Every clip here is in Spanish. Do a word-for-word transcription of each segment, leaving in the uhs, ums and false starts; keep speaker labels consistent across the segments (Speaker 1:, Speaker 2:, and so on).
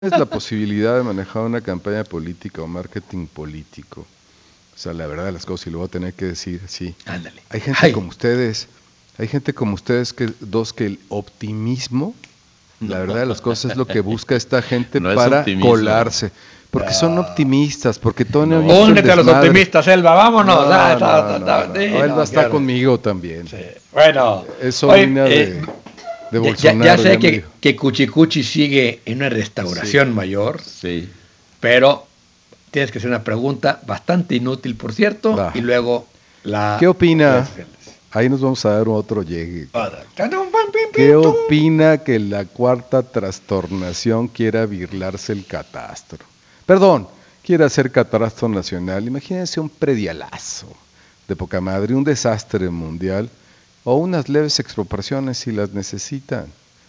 Speaker 1: Es la posibilidad de manejar una campaña política o marketing político. O sea, la verdad de las cosas, y lo voy a tener que decir así.
Speaker 2: Ándale.
Speaker 1: Hay gente
Speaker 2: Ay.
Speaker 1: como ustedes, hay gente como ustedes que dos que el optimismo, la verdad de las cosas es lo que busca esta gente
Speaker 3: No es
Speaker 1: para
Speaker 3: optimismo.
Speaker 1: colarse. Porque son optimistas, porque todo
Speaker 3: No.
Speaker 1: han visto el
Speaker 2: Únete a los
Speaker 1: desmadre.
Speaker 2: optimistas, Elba, vámonos.
Speaker 1: No,
Speaker 2: Ah, está-
Speaker 1: no,
Speaker 2: está-
Speaker 1: no,
Speaker 2: está-
Speaker 1: no.
Speaker 2: sí,
Speaker 1: Elba
Speaker 2: no,
Speaker 1: está
Speaker 2: claro.
Speaker 1: conmigo también.
Speaker 2: Sí. Bueno,
Speaker 1: Es
Speaker 2: oye,
Speaker 1: sobrina
Speaker 2: eh,
Speaker 1: de, de
Speaker 2: ya-
Speaker 1: Bolsonaro.
Speaker 2: ya, ya sé
Speaker 1: ya me
Speaker 2: que,
Speaker 1: dijo.
Speaker 2: que Cuchicuchi sigue en una restauración mayor,
Speaker 3: Sí.
Speaker 2: pero tienes que hacer una pregunta bastante inútil, por cierto,
Speaker 1: Va.
Speaker 2: y luego la...
Speaker 1: ¿Qué opina?
Speaker 2: redes sociales.
Speaker 1: Ahí nos vamos a dar otro llegue.
Speaker 2: Ah,
Speaker 1: ¿Qué opina que la cuarta trastornación quiera birlarse el catastro? Perdón, quiera hacer catastro nacional. Imagínense un predialazo de poca madre, un desastre mundial o unas leves expropiaciones si las necesitan.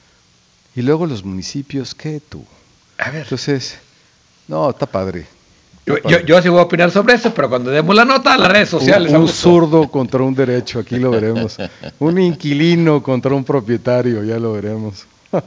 Speaker 1: Y luego los municipios, ¿qué tú?
Speaker 2: A ver,
Speaker 1: Entonces, no, está padre.
Speaker 2: yo,
Speaker 1: Está
Speaker 2: yo,
Speaker 1: padre.
Speaker 2: yo sí voy a opinar sobre eso, pero cuando demos la nota a las redes sociales.
Speaker 1: Un, un
Speaker 2: Augusto.
Speaker 1: zurdo contra un derecho, aquí lo veremos. Un inquilino contra un propietario, ya lo veremos.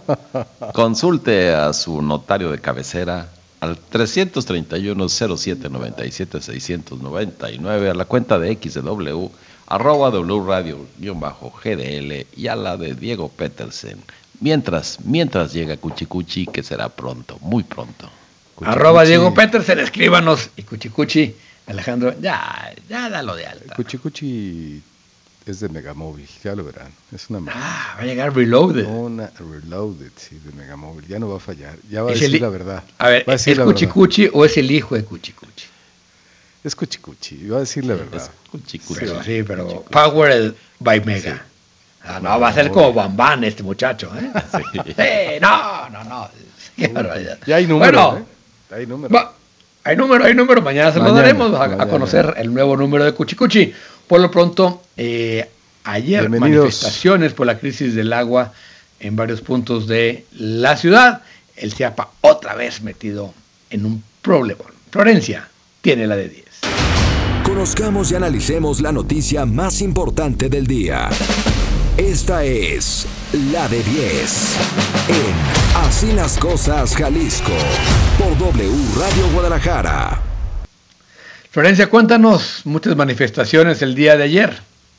Speaker 3: Consulte a su notario de cabecera al trescientos treinta y uno, cero siete noventa y siete, seiscientos noventa y nueve, a la cuenta de X de W, arroba W Radio guión bajo G D L y a la de Diego Petersen. Mientras, mientras llega Cuchicuchi, que será pronto, muy pronto.
Speaker 1: Cuchicuchi.
Speaker 2: Arroba Diego Petersen, escríbanos. Y Cuchicuchi, Alejandro, ya, ya dalo de alta.
Speaker 1: Cuchicuchi es de Megamóvil, ya lo verán. Es una,
Speaker 2: Ah, va a llegar Reloaded.
Speaker 1: una Reloaded, sí, de Megamóvil. Ya no va a fallar, ya va a
Speaker 2: Es
Speaker 1: decir
Speaker 2: el-
Speaker 1: la verdad.
Speaker 2: A ver,
Speaker 1: va a decir
Speaker 2: ¿es
Speaker 1: la verdad.
Speaker 2: Cuchicuchi o es el hijo de Cuchicuchi?
Speaker 1: Es Cuchicuchi, va a decir la verdad.
Speaker 3: Es Cuchicuchi.
Speaker 2: Pero sí, pero
Speaker 3: Cuchicuchi.
Speaker 2: Powered by Mega.
Speaker 1: Sí.
Speaker 2: Ah, no, va a ser como Bambán este muchacho, ¿eh?
Speaker 3: Sí.
Speaker 2: Sí, no, no, no. Qué barbaridad.
Speaker 1: Ya hay número,
Speaker 2: Bueno,
Speaker 1: ¿eh? Hay número.
Speaker 2: va- hay número, hay número. Mañana se lo
Speaker 1: Mañana,
Speaker 2: daremos a, a
Speaker 1: mañana.
Speaker 2: conocer el nuevo número de Cuchicuchi. Por lo pronto, eh, ayer
Speaker 1: Bienvenidos.
Speaker 2: manifestaciones por la crisis del agua en varios puntos de la ciudad. El CIAPA otra vez metido en un problema. Florencia tiene la de diez.
Speaker 4: Conozcamos y analicemos la noticia más importante del día. Esta es la de diez en Así las Cosas Jalisco por W Radio Guadalajara.
Speaker 2: Florencia, cuéntanos muchas manifestaciones el día de ayer.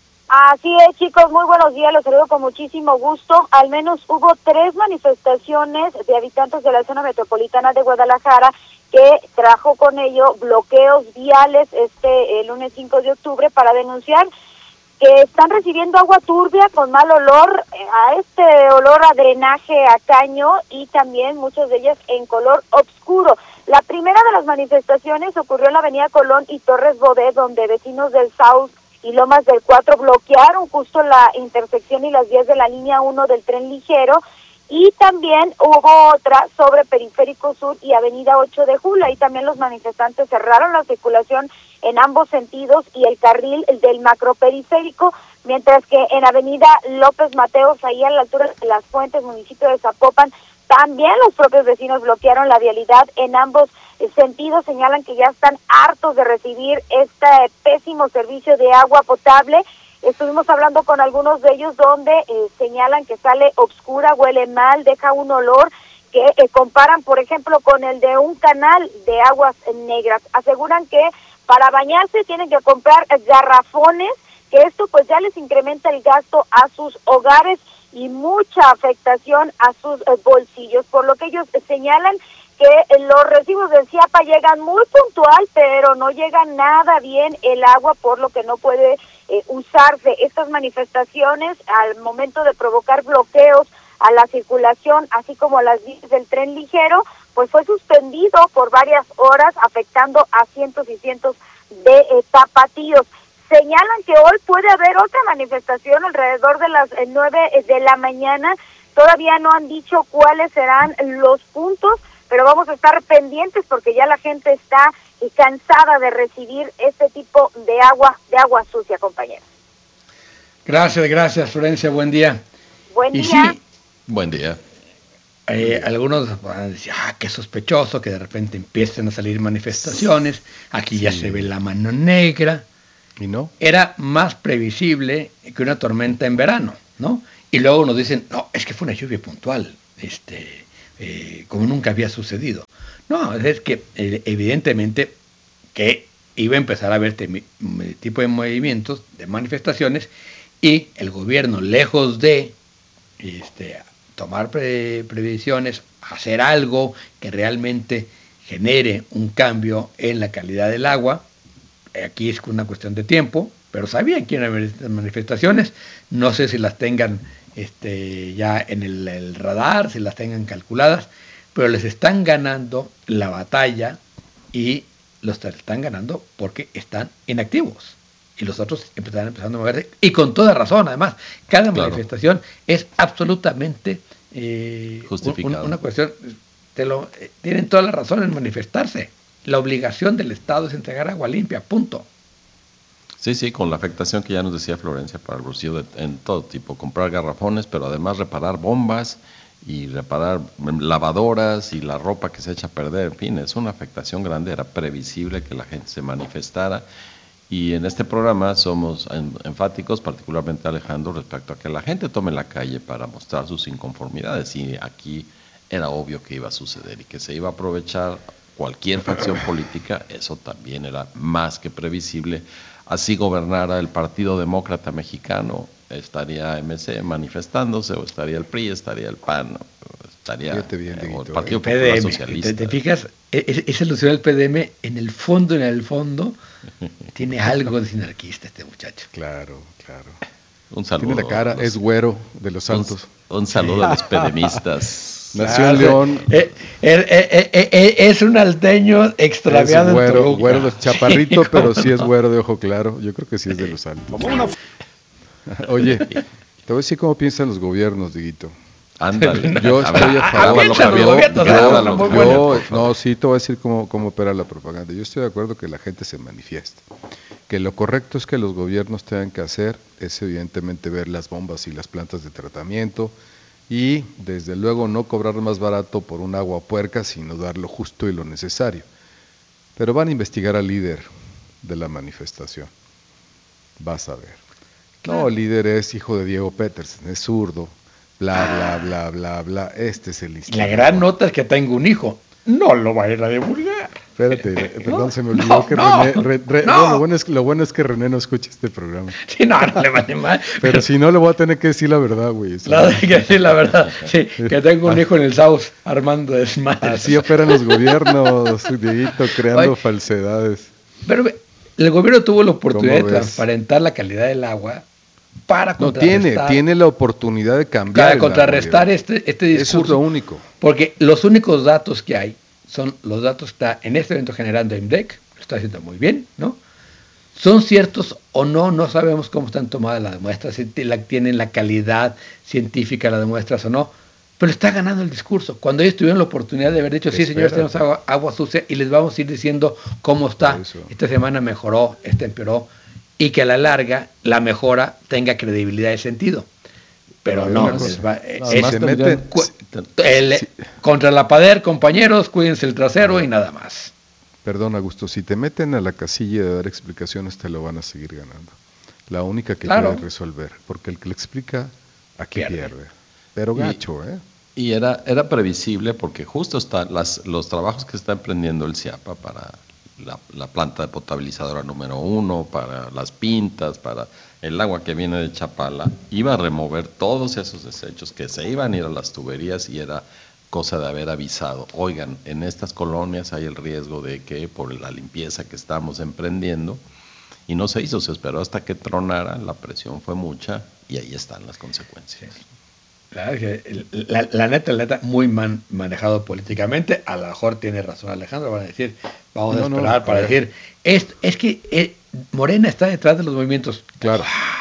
Speaker 5: Así es, chicos, muy buenos días, los saludo con muchísimo gusto. Al menos hubo tres manifestaciones de habitantes de la zona metropolitana de Guadalajara que trajo con ello bloqueos viales este el lunes cinco de octubre para denunciar que están recibiendo agua turbia con mal olor, eh, a este olor a drenaje a caño y también muchas de ellas en color oscuro. La primera de las manifestaciones ocurrió en la avenida Colón y Torres Bodet, donde vecinos del South y Lomas del cuatro bloquearon justo la intersección y las vías de la línea uno del tren ligero, y también hubo otra sobre Periférico Sur y Avenida ocho de julio, y también los manifestantes cerraron la circulación en ambos sentidos y el carril del macroperiférico, mientras que en Avenida López Mateos, ahí a la altura de Las Fuentes, municipio de Zapopan, también los propios vecinos bloquearon la vialidad en ambos sentidos. Señalan que ya están hartos de recibir este pésimo servicio de agua potable. Estuvimos hablando con algunos de ellos donde eh, señalan que sale obscura, huele mal, deja un olor que eh, comparan, por ejemplo, con el de un canal de aguas negras. Aseguran que para bañarse tienen que comprar garrafones, que esto pues ya les incrementa el gasto a sus hogares y mucha afectación a sus eh, bolsillos, por lo que ellos eh, señalan que eh, los recibos del CIAPA llegan muy puntual, pero no llega nada bien el agua, por lo que no puede eh, usarse. Estas manifestaciones, al momento de provocar bloqueos a la circulación, así como a las vías del tren ligero, pues fue suspendido por varias horas, afectando a cientos y cientos de eh, tapatíos. Señalan que hoy puede haber otra manifestación alrededor de las eh, nueve de la mañana. Todavía no han dicho cuáles serán los puntos, pero vamos a estar pendientes porque ya la gente está eh, cansada de recibir este tipo de agua, de agua sucia, compañeros.
Speaker 2: Gracias, gracias, Florencia, buen día.
Speaker 5: Buen
Speaker 2: Y
Speaker 5: día.
Speaker 2: sí,
Speaker 3: Buen día.
Speaker 2: eh, algunos van a decir, ah, qué sospechoso que de repente empiecen a salir manifestaciones, aquí ya
Speaker 1: Sí.
Speaker 2: se ve la mano negra.
Speaker 1: ¿Y no?
Speaker 2: Era más previsible que una tormenta en verano, ¿no? Y luego nos dicen, no, es que fue una lluvia puntual, este, eh, como nunca había sucedido. No, es que eh, evidentemente que iba a empezar a haber este tipo de movimientos, de manifestaciones, y el gobierno, lejos de este, tomar pre- previsiones, hacer algo que realmente genere un cambio en la calidad del agua, aquí es una cuestión de tiempo, pero sabían que iban a haber estas manifestaciones, no sé si las tengan este, ya en el, el radar, si las tengan calculadas, pero les están ganando la batalla y los están ganando porque están inactivos. Y los otros están empezando a moverse, y con toda razón, además, cada
Speaker 3: Claro.
Speaker 2: manifestación es absolutamente eh,
Speaker 3: Justificada.
Speaker 2: un, una cuestión, te lo, eh, tienen toda la razón en manifestarse. La obligación del Estado es entregar agua limpia, punto.
Speaker 3: Sí, sí, con la afectación que ya nos decía Florencia para el bolsillo de- en todo tipo, comprar garrafones, pero además reparar bombas y reparar lavadoras y la ropa que se echa a perder, en fin, es una afectación grande, era previsible que la gente se manifestara y en este programa somos en- enfáticos, particularmente Alejandro, respecto a que la gente tome la calle para mostrar sus inconformidades y aquí era obvio que iba a suceder y que se iba a aprovechar cualquier facción política, eso también era más que previsible. Así gobernara el Partido Demócrata Mexicano, estaría M C manifestándose, o estaría el P R I, estaría el P A N, estaría
Speaker 1: Fíjate bien,
Speaker 3: eh, o
Speaker 1: Dieguito,
Speaker 3: el Partido
Speaker 2: El
Speaker 3: Popular
Speaker 2: P D M,
Speaker 3: Socialista.
Speaker 2: ¿te, te fijas? E- e- Esa ilusión del P D M, en el fondo, en el fondo, tiene algo de sinarquista este muchacho.
Speaker 1: Claro, claro.
Speaker 3: Un saludo.
Speaker 1: Tiene la cara,
Speaker 3: a los-
Speaker 1: es güero de los
Speaker 3: un,
Speaker 1: Altos.
Speaker 3: un saludo a los pedemistas.
Speaker 1: Nació en León.
Speaker 2: Eh, eh, eh, eh, eh, es un alteño extraviado
Speaker 1: Es
Speaker 2: en
Speaker 1: güero,
Speaker 2: Toluca.
Speaker 1: güero de chaparrito,
Speaker 2: Sí,
Speaker 1: pero
Speaker 2: cómo
Speaker 1: sí es
Speaker 2: no.
Speaker 1: güero de ojo claro. Yo creo que sí es de los Altos. Oye, te voy a decir cómo piensan los gobiernos, Diguito.
Speaker 3: Ándale.
Speaker 1: Yo
Speaker 3: A ver,
Speaker 1: estoy a
Speaker 2: ah,
Speaker 1: favor.
Speaker 2: piensan los
Speaker 1: Yo-
Speaker 2: gobiernos,
Speaker 1: yo-
Speaker 2: ah, son muy
Speaker 1: yo-
Speaker 2: buenos, por
Speaker 1: no, sí, te voy a decir cómo, cómo opera la propaganda. Yo estoy de acuerdo que la gente se manifieste. Que lo correcto es que los gobiernos tengan que hacer es evidentemente ver las bombas y las plantas de tratamiento y desde luego no cobrar más barato por un agua puerca, sino dar lo justo y lo necesario. Pero van a investigar al líder de la manifestación. Vas a ver. No, el líder es hijo de Diego Petersen, es zurdo, bla, bla, bla, bla, bla. Este es el
Speaker 2: Y la
Speaker 1: instigador.
Speaker 2: gran nota es que tengo un hijo. No lo va a ir a divulgar.
Speaker 1: Espérate, eh, perdón,
Speaker 2: No,
Speaker 1: se me olvidó
Speaker 2: no,
Speaker 1: que
Speaker 2: no,
Speaker 1: René... Re- Re-
Speaker 2: no.
Speaker 1: no, lo, bueno es, lo bueno es que René no escucha este programa.
Speaker 2: Sí, no, no le vale mal.
Speaker 1: Pero si no, le voy a tener que decir la verdad, güey. O sea,
Speaker 2: La, que sí, la verdad, sí, que tengo un hijo en el South armando desmadres.
Speaker 1: así operan los gobiernos, Dieguito, creando
Speaker 2: Oye,
Speaker 1: falsedades.
Speaker 2: Pero ve, el gobierno tuvo la oportunidad de
Speaker 1: ¿Cómo ves?
Speaker 2: transparentar la calidad del agua para
Speaker 1: No, tiene,
Speaker 2: contrarrestar,
Speaker 1: tiene la oportunidad de cambiar.
Speaker 2: para
Speaker 1: el
Speaker 2: contrarrestar
Speaker 1: agua,
Speaker 2: este, este discurso.
Speaker 1: Eso es lo único.
Speaker 2: Porque los únicos datos que hay son los datos que está en este evento generando IMDEC, lo está haciendo muy bien, ¿no? ¿Son ciertos o no? No sabemos cómo están tomadas las muestras, si la- tienen la calidad científica las muestras o no, pero está ganando el discurso. Cuando ellos tuvieron la oportunidad de haber dicho, sí, señores,
Speaker 1: Espérate.
Speaker 2: tenemos agua, agua sucia y les vamos a ir diciendo cómo está.
Speaker 1: Eso.
Speaker 2: Esta semana mejoró, esta empeoró, y que a la larga la mejora tenga credibilidad y sentido. Pero
Speaker 1: Pero hay
Speaker 2: no,
Speaker 1: una cosa.
Speaker 2: les va-
Speaker 1: Nada
Speaker 2: es-
Speaker 1: más se meten-
Speaker 2: cu- el- contra la pader, compañeros, cuídense el trasero y nada más.
Speaker 1: Perdón, Augusto, si te meten a la casilla de dar explicaciones, te lo van a seguir ganando. La única que
Speaker 2: Claro.
Speaker 1: puede resolver, porque el que le explica, aquí
Speaker 2: Pierde.
Speaker 1: pierde. Pero
Speaker 3: Y-
Speaker 1: gacho, ¿eh?
Speaker 3: Y era, era previsible porque justo están las, los trabajos que está emprendiendo el CIAPA para la, la planta potabilizadora número uno, para las pintas, para el agua que viene de Chapala, iba a remover todos esos desechos que se iban a ir a las tuberías y era cosa de haber avisado. Oigan, en estas colonias hay el riesgo de que por la limpieza que estamos emprendiendo, y no se hizo, se esperó hasta que tronara, la presión fue mucha y ahí están las consecuencias.
Speaker 2: La, la, la neta, la neta, muy man, manejado políticamente. A lo mejor tiene razón Alejandro, van a decir, vamos
Speaker 1: No,
Speaker 2: a
Speaker 1: no,
Speaker 2: esperar
Speaker 1: a
Speaker 2: para
Speaker 1: ver.
Speaker 2: decir, es, es que eh, Morena está detrás de los movimientos.
Speaker 1: Claro.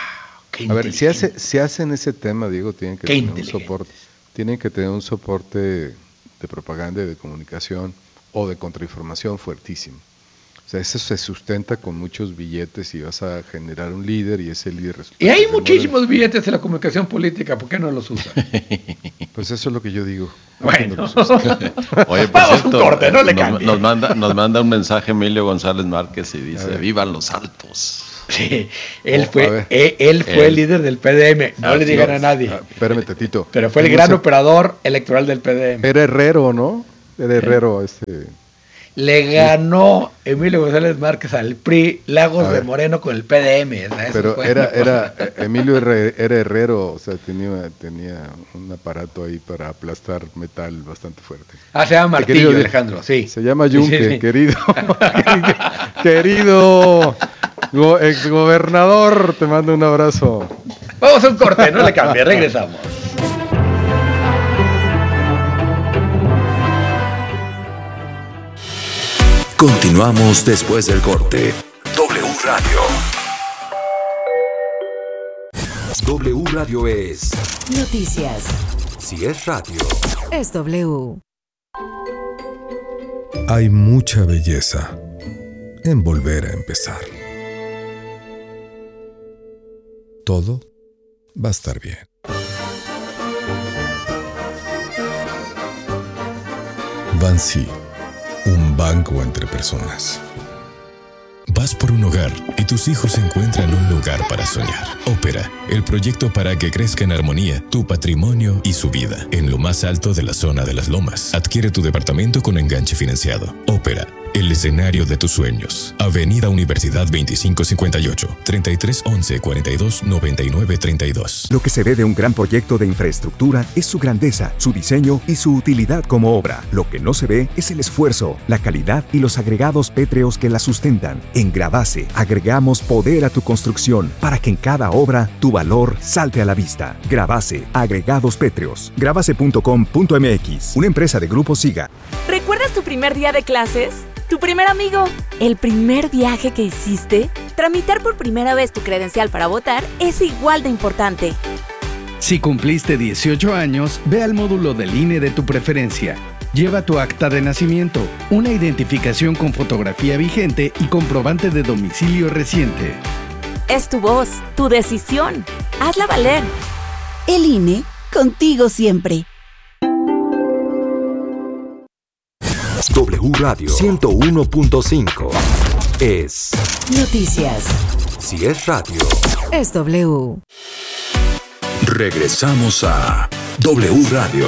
Speaker 2: Qué
Speaker 1: A ver, si,
Speaker 2: inteligente.
Speaker 1: hace, si hacen ese tema, Diego, tienen que
Speaker 2: Qué
Speaker 1: tener un
Speaker 2: inteligentes.
Speaker 1: soporte, tienen que tener un soporte de propaganda y de comunicación o de contrainformación fuertísimo. O sea, eso se sustenta con muchos billetes y vas a generar un líder y ese líder resulta
Speaker 2: Y hay
Speaker 1: ser
Speaker 2: muchísimos
Speaker 1: Morena.
Speaker 2: billetes en la comunicación política, ¿por qué no los usan?
Speaker 1: Pues eso es lo que yo digo.
Speaker 2: Bueno,
Speaker 3: Oye, por
Speaker 2: vamos a un
Speaker 3: cierto,
Speaker 2: corte, no le
Speaker 3: nos,
Speaker 2: cambie.
Speaker 3: nos manda, nos manda un mensaje Emilio González Márquez y
Speaker 1: A
Speaker 3: dice,
Speaker 1: ver.
Speaker 3: ¡vivan los altos!
Speaker 2: Sí, él
Speaker 1: Oh, a
Speaker 2: fue,
Speaker 1: ver.
Speaker 2: él, él fue
Speaker 3: Él.
Speaker 2: el líder del P D M, no
Speaker 3: Ah,
Speaker 2: le
Speaker 3: sí,
Speaker 2: digan
Speaker 3: no.
Speaker 2: a nadie,
Speaker 1: Ah, espérame tantito.
Speaker 2: pero fue el
Speaker 1: ¿Cómo
Speaker 2: gran
Speaker 1: se-
Speaker 2: operador electoral del P D M.
Speaker 1: Era Herrero, ¿no? Era Herrero este.
Speaker 2: Le ganó Emilio González Márquez al P R I Lagos
Speaker 1: A
Speaker 2: de
Speaker 1: ver.
Speaker 2: Moreno con el P D M. ¿no? Eso
Speaker 1: Pero
Speaker 2: fue
Speaker 1: era,
Speaker 2: una cosa.
Speaker 1: era, Emilio Herre- era herrero, o sea, tenía, tenía un aparato ahí para aplastar metal bastante fuerte.
Speaker 2: Ah, se llama Martillo,
Speaker 1: Querido Di-
Speaker 2: Alejandro, sí.
Speaker 1: Se llama
Speaker 2: Sí,
Speaker 1: Yunque,
Speaker 2: sí, sí.
Speaker 1: querido. Querido go- exgobernador, te mando un abrazo.
Speaker 2: Vamos a un corte, no le cambie, regresamos.
Speaker 4: Continuamos después del corte. W Radio. W Radio es.
Speaker 6: Noticias.
Speaker 4: Si es radio.
Speaker 6: Es W.
Speaker 7: Hay mucha belleza en volver a empezar. Todo va a estar bien. Bansi, un banco entre personas.
Speaker 8: Vas por un hogar y tus hijos encuentran un lugar para soñar. Ópera, el proyecto para que crezca en armonía tu patrimonio y su vida. En lo más alto de la zona de las Lomas. Adquiere tu departamento con enganche financiado. Ópera, el escenario de tus sueños. Avenida Universidad veinticinco cincuenta y ocho, treinta y tres once, cuarenta y dos, noventa y nueve, treinta y dos.
Speaker 9: Lo que se ve de un gran proyecto de infraestructura es su grandeza, su diseño y su utilidad como obra. Lo que no se ve es el esfuerzo, la calidad y los agregados pétreos que la sustentan. En Gravase agregamos poder a tu construcción para que en cada obra tu valor salte a la vista. Gravase, agregados pétreos. gravase punto com punto m x, una empresa de Grupo Siga.
Speaker 10: ¿Recuerdas tu primer día de clases? ¿Tu primer amigo? ¿El primer viaje que hiciste? Tramitar por primera vez tu credencial para votar es igual de importante.
Speaker 11: Si cumpliste dieciocho años, ve al módulo del I N E de tu preferencia. Lleva tu acta de nacimiento, una identificación con fotografía vigente y comprobante de domicilio reciente.
Speaker 10: Es tu voz, tu decisión. Hazla valer.
Speaker 6: El I N E, contigo siempre.
Speaker 4: W Radio ciento uno punto cinco es.
Speaker 6: Noticias.
Speaker 4: Si es radio.
Speaker 6: Es W.
Speaker 4: Regresamos a W Radio.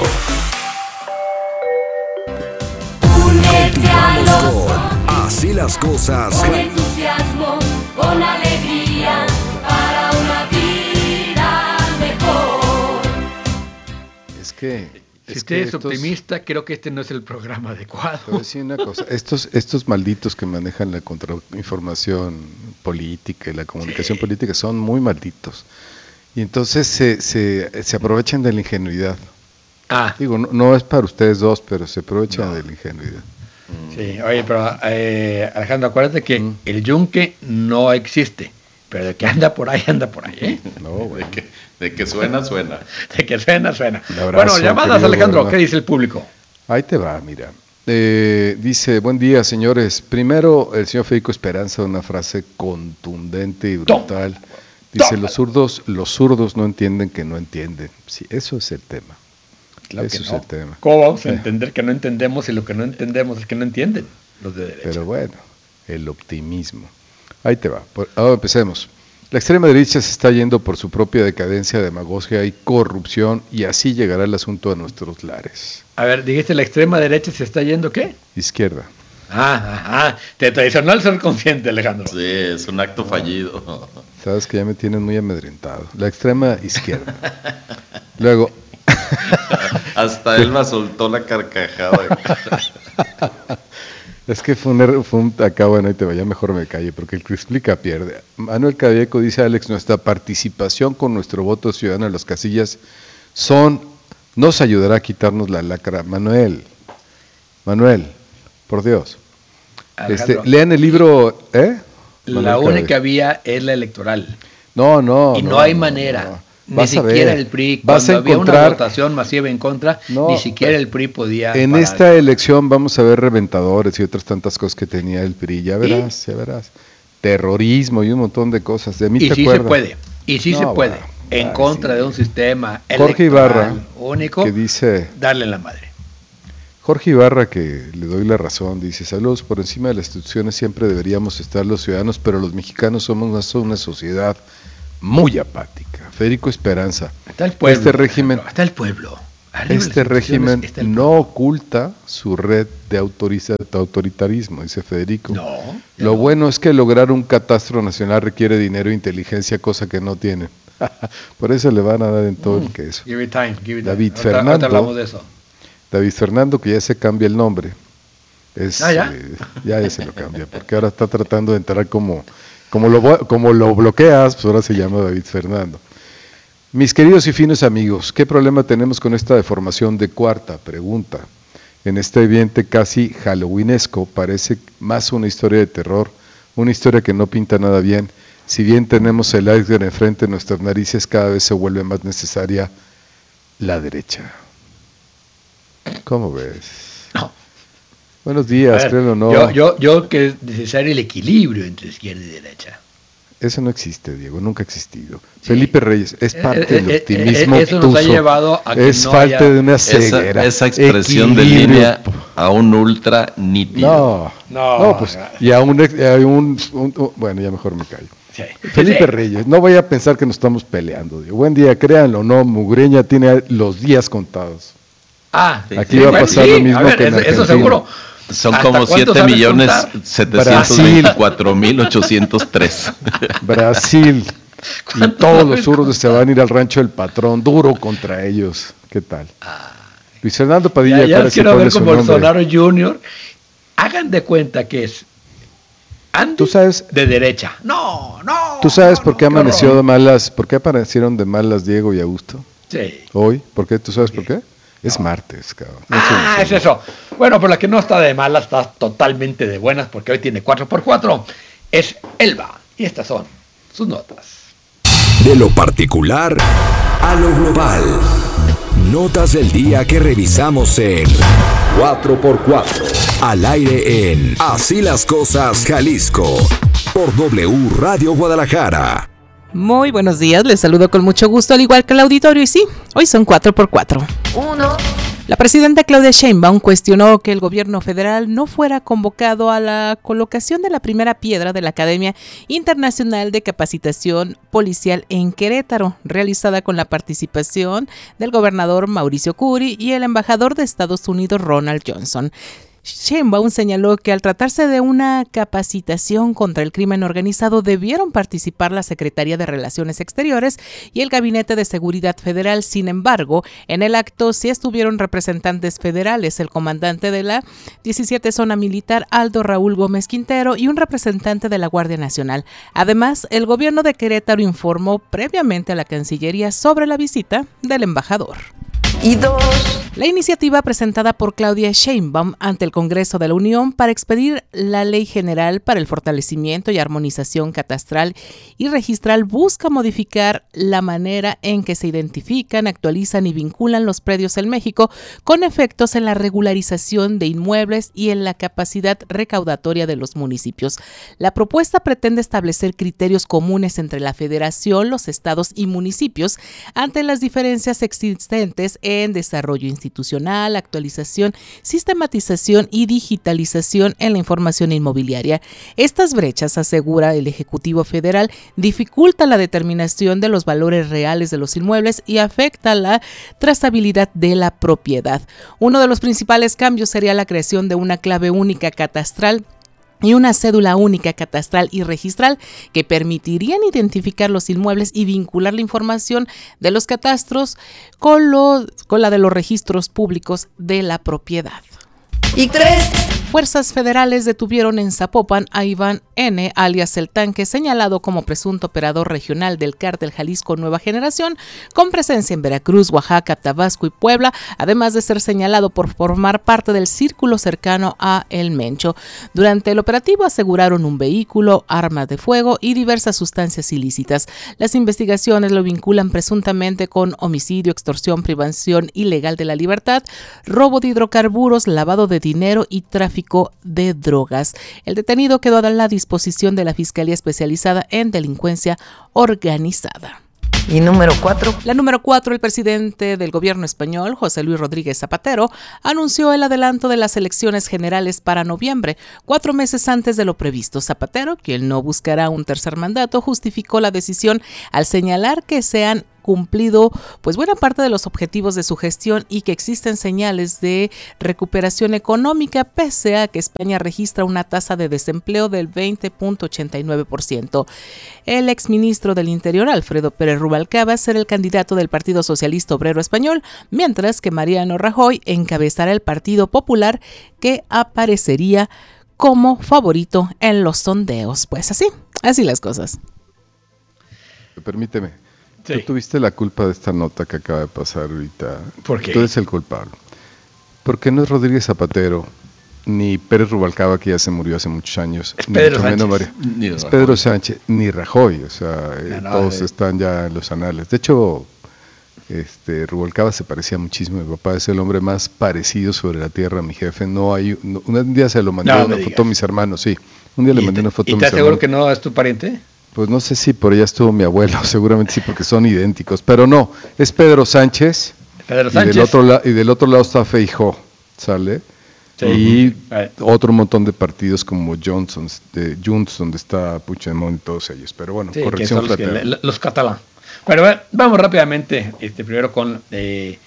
Speaker 4: Continuamos con Así las cosas.
Speaker 12: Con entusiasmo, con alegría, para una vida mejor.
Speaker 1: Es que...
Speaker 2: Si
Speaker 1: es
Speaker 2: usted
Speaker 1: que
Speaker 2: es
Speaker 1: estos-
Speaker 2: optimista, creo que este no es el programa adecuado.
Speaker 1: Te voy a decir una cosa, estos, estos malditos que manejan la contrainformación política y la comunicación política son muy malditos. Y entonces se, se, se aprovechan de la ingenuidad.
Speaker 2: Ah,
Speaker 1: Digo, no, no es para ustedes dos, pero se aprovechan de la ingenuidad.
Speaker 2: sí, oye, pero eh, Alejandro, acuérdate que
Speaker 1: Mm.
Speaker 2: el yunque no existe, pero de que anda por ahí, anda por ahí, ¿eh?
Speaker 1: No, güey.
Speaker 3: De que, de que suena, suena.
Speaker 2: De que suena, suena.
Speaker 1: Un abrazo,
Speaker 2: Bueno, llamadas,
Speaker 1: querido
Speaker 2: Alejandro,
Speaker 1: gobernador.
Speaker 2: ¿qué dice el público?
Speaker 1: Ahí te va, mira. Eh, dice, buen día, señores. Primero, el señor Federico Esperanza, una frase contundente y brutal. Dice,
Speaker 2: Tómala.
Speaker 1: los zurdos, los zurdos no entienden que no entienden. Sí, eso es el tema.
Speaker 2: Claro
Speaker 1: Eso
Speaker 2: que
Speaker 1: es
Speaker 2: no.
Speaker 1: el tema.
Speaker 2: ¿Cómo vamos a
Speaker 1: Eh.
Speaker 2: entender que no entendemos y lo que no entendemos es que no entienden los de derecha?
Speaker 1: Pero bueno, el optimismo. Ahí te va. Por- ahora empecemos. La extrema derecha se está yendo por su propia decadencia, demagogia y corrupción, y así llegará el asunto a nuestros lares.
Speaker 2: A ver, dijiste la extrema derecha se está yendo, ¿qué?
Speaker 1: Izquierda.
Speaker 2: Ah, ah, ah, te traicionó el ser consciente, Alejandro.
Speaker 3: Sí, es un acto fallido.
Speaker 1: Sabes que ya me tienen muy amedrentado. La extrema izquierda. Luego,
Speaker 3: Hasta Elba soltó la carcajada.
Speaker 1: es que fue un, error- fue un acá, bueno, ahí te vaya, mejor me calle, porque el que explica pierde. Manuel Cadeco dice, Alex, nuestra participación con nuestro voto ciudadano en las casillas son, nos ayudará a quitarnos la lacra. Manuel, Manuel, por Dios. Este,
Speaker 2: Alejandro,
Speaker 1: lean el libro, ¿eh?
Speaker 2: la
Speaker 1: Manuel
Speaker 2: única
Speaker 1: Cadeco.
Speaker 2: vía es la electoral.
Speaker 1: No, no.
Speaker 2: y no, hay manera. Ni
Speaker 1: Vas a
Speaker 2: siquiera
Speaker 1: ver,
Speaker 2: el P R I,
Speaker 1: vas
Speaker 2: cuando
Speaker 1: a
Speaker 2: había una
Speaker 1: encontrar-
Speaker 2: votación masiva en contra,
Speaker 1: No,
Speaker 2: ni siquiera el P R I podía.
Speaker 1: En
Speaker 2: parar.
Speaker 1: esta elección vamos a ver reventadores y otras tantas cosas que tenía el P R I. Ya verás, ya verás. Terrorismo y un montón de cosas. De mí
Speaker 2: Y
Speaker 1: te
Speaker 2: sí se
Speaker 1: acuerdas.
Speaker 2: puede, y sí
Speaker 1: No,
Speaker 2: se puede,
Speaker 1: bueno,
Speaker 2: en
Speaker 1: ay,
Speaker 2: contra
Speaker 1: sí.
Speaker 2: de un sistema
Speaker 1: Jorge
Speaker 2: electoral
Speaker 1: Ibarra,
Speaker 2: único,
Speaker 1: que dice,
Speaker 2: darle en la madre.
Speaker 1: Jorge Ibarra, que le doy la razón, dice, saludos, por encima de las instituciones siempre deberíamos estar los ciudadanos, pero los mexicanos somos una, una sociedad muy apática. Federico Esperanza,
Speaker 2: hasta el pueblo,
Speaker 1: este régimen,
Speaker 2: hasta el pueblo.
Speaker 1: Este régimen no oculta su red de autoritarismo, dice Federico.
Speaker 2: No,
Speaker 1: Lo
Speaker 2: no.
Speaker 1: bueno es que lograr un catastro nacional requiere dinero e inteligencia, cosa que no tienen. Por eso le van a dar en todo mm, el queso.
Speaker 2: Give it time, give it
Speaker 1: David
Speaker 2: time.
Speaker 1: Fernando,
Speaker 2: ahorita, ahorita hablamos de eso.
Speaker 1: David Fernando, que ya se cambia el nombre. Es,
Speaker 2: ¿Ah, ya?
Speaker 1: Eh, ya? Ya se lo cambia, porque ahora está tratando de entrar como, como, lo, como lo bloqueas, pues ahora se llama David Fernando. Mis queridos y finos amigos, ¿qué problema tenemos con esta deformación de cuarta? Pregunta. En este ambiente casi halloweenesco parece más una historia de terror, una historia que no pinta nada bien. Si bien tenemos el iceberg enfrente de nuestras narices, cada vez se vuelve más necesaria la derecha. ¿Cómo ves?
Speaker 2: No.
Speaker 1: Buenos días,
Speaker 2: ver,
Speaker 1: créelo o no.
Speaker 2: Yo, yo, yo que es necesario el equilibrio entre izquierda y derecha.
Speaker 1: Eso no existe, Diego, nunca ha existido. Sí. Felipe Reyes, es parte eh, del
Speaker 2: eh,
Speaker 1: optimismo
Speaker 2: eh, eso
Speaker 1: tuso.
Speaker 2: nos ha llevado a que
Speaker 1: es
Speaker 2: no
Speaker 1: falta
Speaker 2: haya...
Speaker 1: de una ceguera.
Speaker 3: Esa, esa expresión
Speaker 1: Equilibrio.
Speaker 3: de línea a un ultra nítido.
Speaker 1: No, no, no pues, y a un, a un, un, un, bueno, ya mejor me callo.
Speaker 2: Sí.
Speaker 1: Felipe
Speaker 2: sí.
Speaker 1: Reyes, no vaya a pensar que nos estamos peleando, Diego. Buen día, créanlo, no, Mugreña tiene los días contados.
Speaker 2: Ah,
Speaker 1: aquí
Speaker 2: sí,
Speaker 1: va a
Speaker 2: bueno,
Speaker 1: pasar
Speaker 2: sí,
Speaker 1: lo mismo
Speaker 2: a ver,
Speaker 1: que en
Speaker 2: eso,
Speaker 1: Argentina.
Speaker 2: eso seguro.
Speaker 3: Son como siete millones setecientos veinticuatro mil ochocientos tres.
Speaker 1: Brasil. Y todos los zurdos se van a ir al rancho del patrón, duro contra ellos. ¿Qué tal?
Speaker 2: Ah,
Speaker 1: Luis Fernando Padilla.
Speaker 2: Ya, ya quiero ver con Bolsonaro
Speaker 1: nombre.
Speaker 2: junior Hagan de cuenta que es Andy
Speaker 1: ¿Tú sabes,
Speaker 2: de derecha. No, no.
Speaker 1: ¿Tú sabes
Speaker 2: no,
Speaker 1: por qué
Speaker 2: no,
Speaker 1: amaneció de malas? ¿Por qué aparecieron de malas Diego y Augusto?
Speaker 2: Sí.
Speaker 1: Hoy. ¿Por qué? ¿Tú sabes
Speaker 2: ¿Por
Speaker 1: por
Speaker 2: qué?
Speaker 1: qué? Es
Speaker 2: no.
Speaker 1: martes, cabrón. No
Speaker 2: ah, es eso. Bueno, pero la que no está de malas está totalmente de buenas porque hoy tiene cuatro por cuatro. Es Elba. Y estas son sus notas.
Speaker 4: De lo particular a lo global. Notas del día que revisamos en cuatro por cuatro. Al aire en Así las Cosas Jalisco. Por W Radio Guadalajara.
Speaker 13: Muy buenos días, les saludo con mucho gusto, al igual que el auditorio, y sí, hoy son cuatro por cuatro.
Speaker 12: Uno.
Speaker 13: La presidenta Claudia Sheinbaum cuestionó que el gobierno federal no fuera convocado a la colocación de la primera piedra de la Academia Internacional de Capacitación Policial en Querétaro, realizada con la participación del gobernador Mauricio Curi y el embajador de Estados Unidos Ronald Johnson. Sheinbaum señaló que al tratarse de una capacitación contra el crimen organizado debieron participar la Secretaría de Relaciones Exteriores y el Gabinete de Seguridad Federal. Sin embargo, en el acto sí estuvieron representantes federales, el comandante de la diecisiete Zona Militar, Aldo Raúl Gómez Quintero, y un representante de la Guardia Nacional. Además, el gobierno de Querétaro informó previamente a la Cancillería sobre la visita del embajador.
Speaker 12: Y dos.
Speaker 13: La iniciativa presentada por Claudia Sheinbaum ante el Congreso de la Unión para expedir la Ley General para el Fortalecimiento y Armonización Catastral y Registral busca modificar la manera en que se identifican, actualizan y vinculan los predios en México, con efectos en la regularización de inmuebles y en la capacidad recaudatoria de los municipios. La propuesta pretende establecer criterios comunes entre la Federación, los estados y municipios ante las diferencias existentes en desarrollo institucional, actualización, sistematización y digitalización en la información inmobiliaria. Estas brechas, asegura el Ejecutivo Federal, dificultan la determinación de los valores reales de los inmuebles y afecta la trazabilidad de la propiedad. Uno de los principales cambios sería la creación de una clave única catastral y una cédula única catastral y registral que permitirían identificar los inmuebles y vincular la información de los catastros con, lo, con la de los registros públicos de la propiedad.
Speaker 12: Y tres.
Speaker 13: Fuerzas federales detuvieron en Zapopan a Iván N., alias El Tanque, señalado como presunto operador regional del cártel Jalisco Nueva Generación, con presencia en Veracruz, Oaxaca, Tabasco y Puebla, además de ser señalado por formar parte del círculo cercano a El Mencho. Durante el operativo aseguraron un vehículo, armas de fuego y diversas sustancias ilícitas. Las investigaciones lo vinculan presuntamente con homicidio, extorsión, privación ilegal de la libertad, robo de hidrocarburos, lavado de dinero y tráfico de drogas. El detenido quedó a la disposición de la Fiscalía Especializada en Delincuencia Organizada.
Speaker 12: Y número cuatro.
Speaker 13: La número cuatro, el presidente del gobierno español, José Luis Rodríguez Zapatero, anunció el adelanto de las elecciones generales para noviembre, cuatro meses antes de lo previsto. Zapatero, quien no buscará un tercer mandato, justificó la decisión al señalar que se han cumplido pues buena parte de los objetivos de su gestión y que existen señales de recuperación económica pese a que España registra una tasa de desempleo del veinte punto ochenta y nueve por ciento. El exministro del Interior, Alfredo Pérez Rubalcaba, será el candidato del Partido Socialista Obrero Español, mientras que Mariano Rajoy encabezará el Partido Popular, que aparecería como favorito en los sondeos. Pues así, así las cosas.
Speaker 1: Permíteme.
Speaker 2: Sí.
Speaker 1: Tú tuviste la culpa de esta nota que acaba de pasar ahorita.
Speaker 2: ¿Por qué?
Speaker 1: Tú eres el culpable. Porque no es Rodríguez Zapatero, ni Pérez Rubalcaba, que ya se murió hace muchos años.
Speaker 2: Es Pedro
Speaker 1: ni
Speaker 2: Sánchez.
Speaker 1: María,
Speaker 2: Ni
Speaker 1: es Pedro Sánchez, ni Rajoy. O sea, eh,
Speaker 2: no,
Speaker 1: todos
Speaker 2: eh.
Speaker 1: están ya en los anales. De hecho, este Rubalcaba se parecía muchísimo a mi papá. Es el hombre más parecido sobre la tierra a mi jefe. No hay, no, un día se lo mandé
Speaker 2: No,
Speaker 1: una
Speaker 2: me
Speaker 1: foto
Speaker 2: digas.
Speaker 1: a mis hermanos, sí. Un día le mandé una foto
Speaker 2: ¿Y
Speaker 1: a mis
Speaker 2: estás seguro
Speaker 1: hermanos.
Speaker 2: que no es tu pariente?
Speaker 1: Pues no sé si por allá estuvo mi abuelo, seguramente sí, porque son idénticos, pero no, es Pedro Sánchez,
Speaker 2: Pedro
Speaker 1: y,
Speaker 2: Sánchez.
Speaker 1: del otro la- y del otro lado está Feijóo, ¿sale?
Speaker 2: Sí.
Speaker 1: Y
Speaker 2: Vale.
Speaker 1: otro montón de partidos como Johnson, de Junts, donde está Puigdemont y todos ellos, pero bueno,
Speaker 2: Sí, que
Speaker 1: corrección
Speaker 2: son los, que-
Speaker 1: fraterna.
Speaker 2: los catalán. Bueno, va- vamos rápidamente, este, primero con... eh,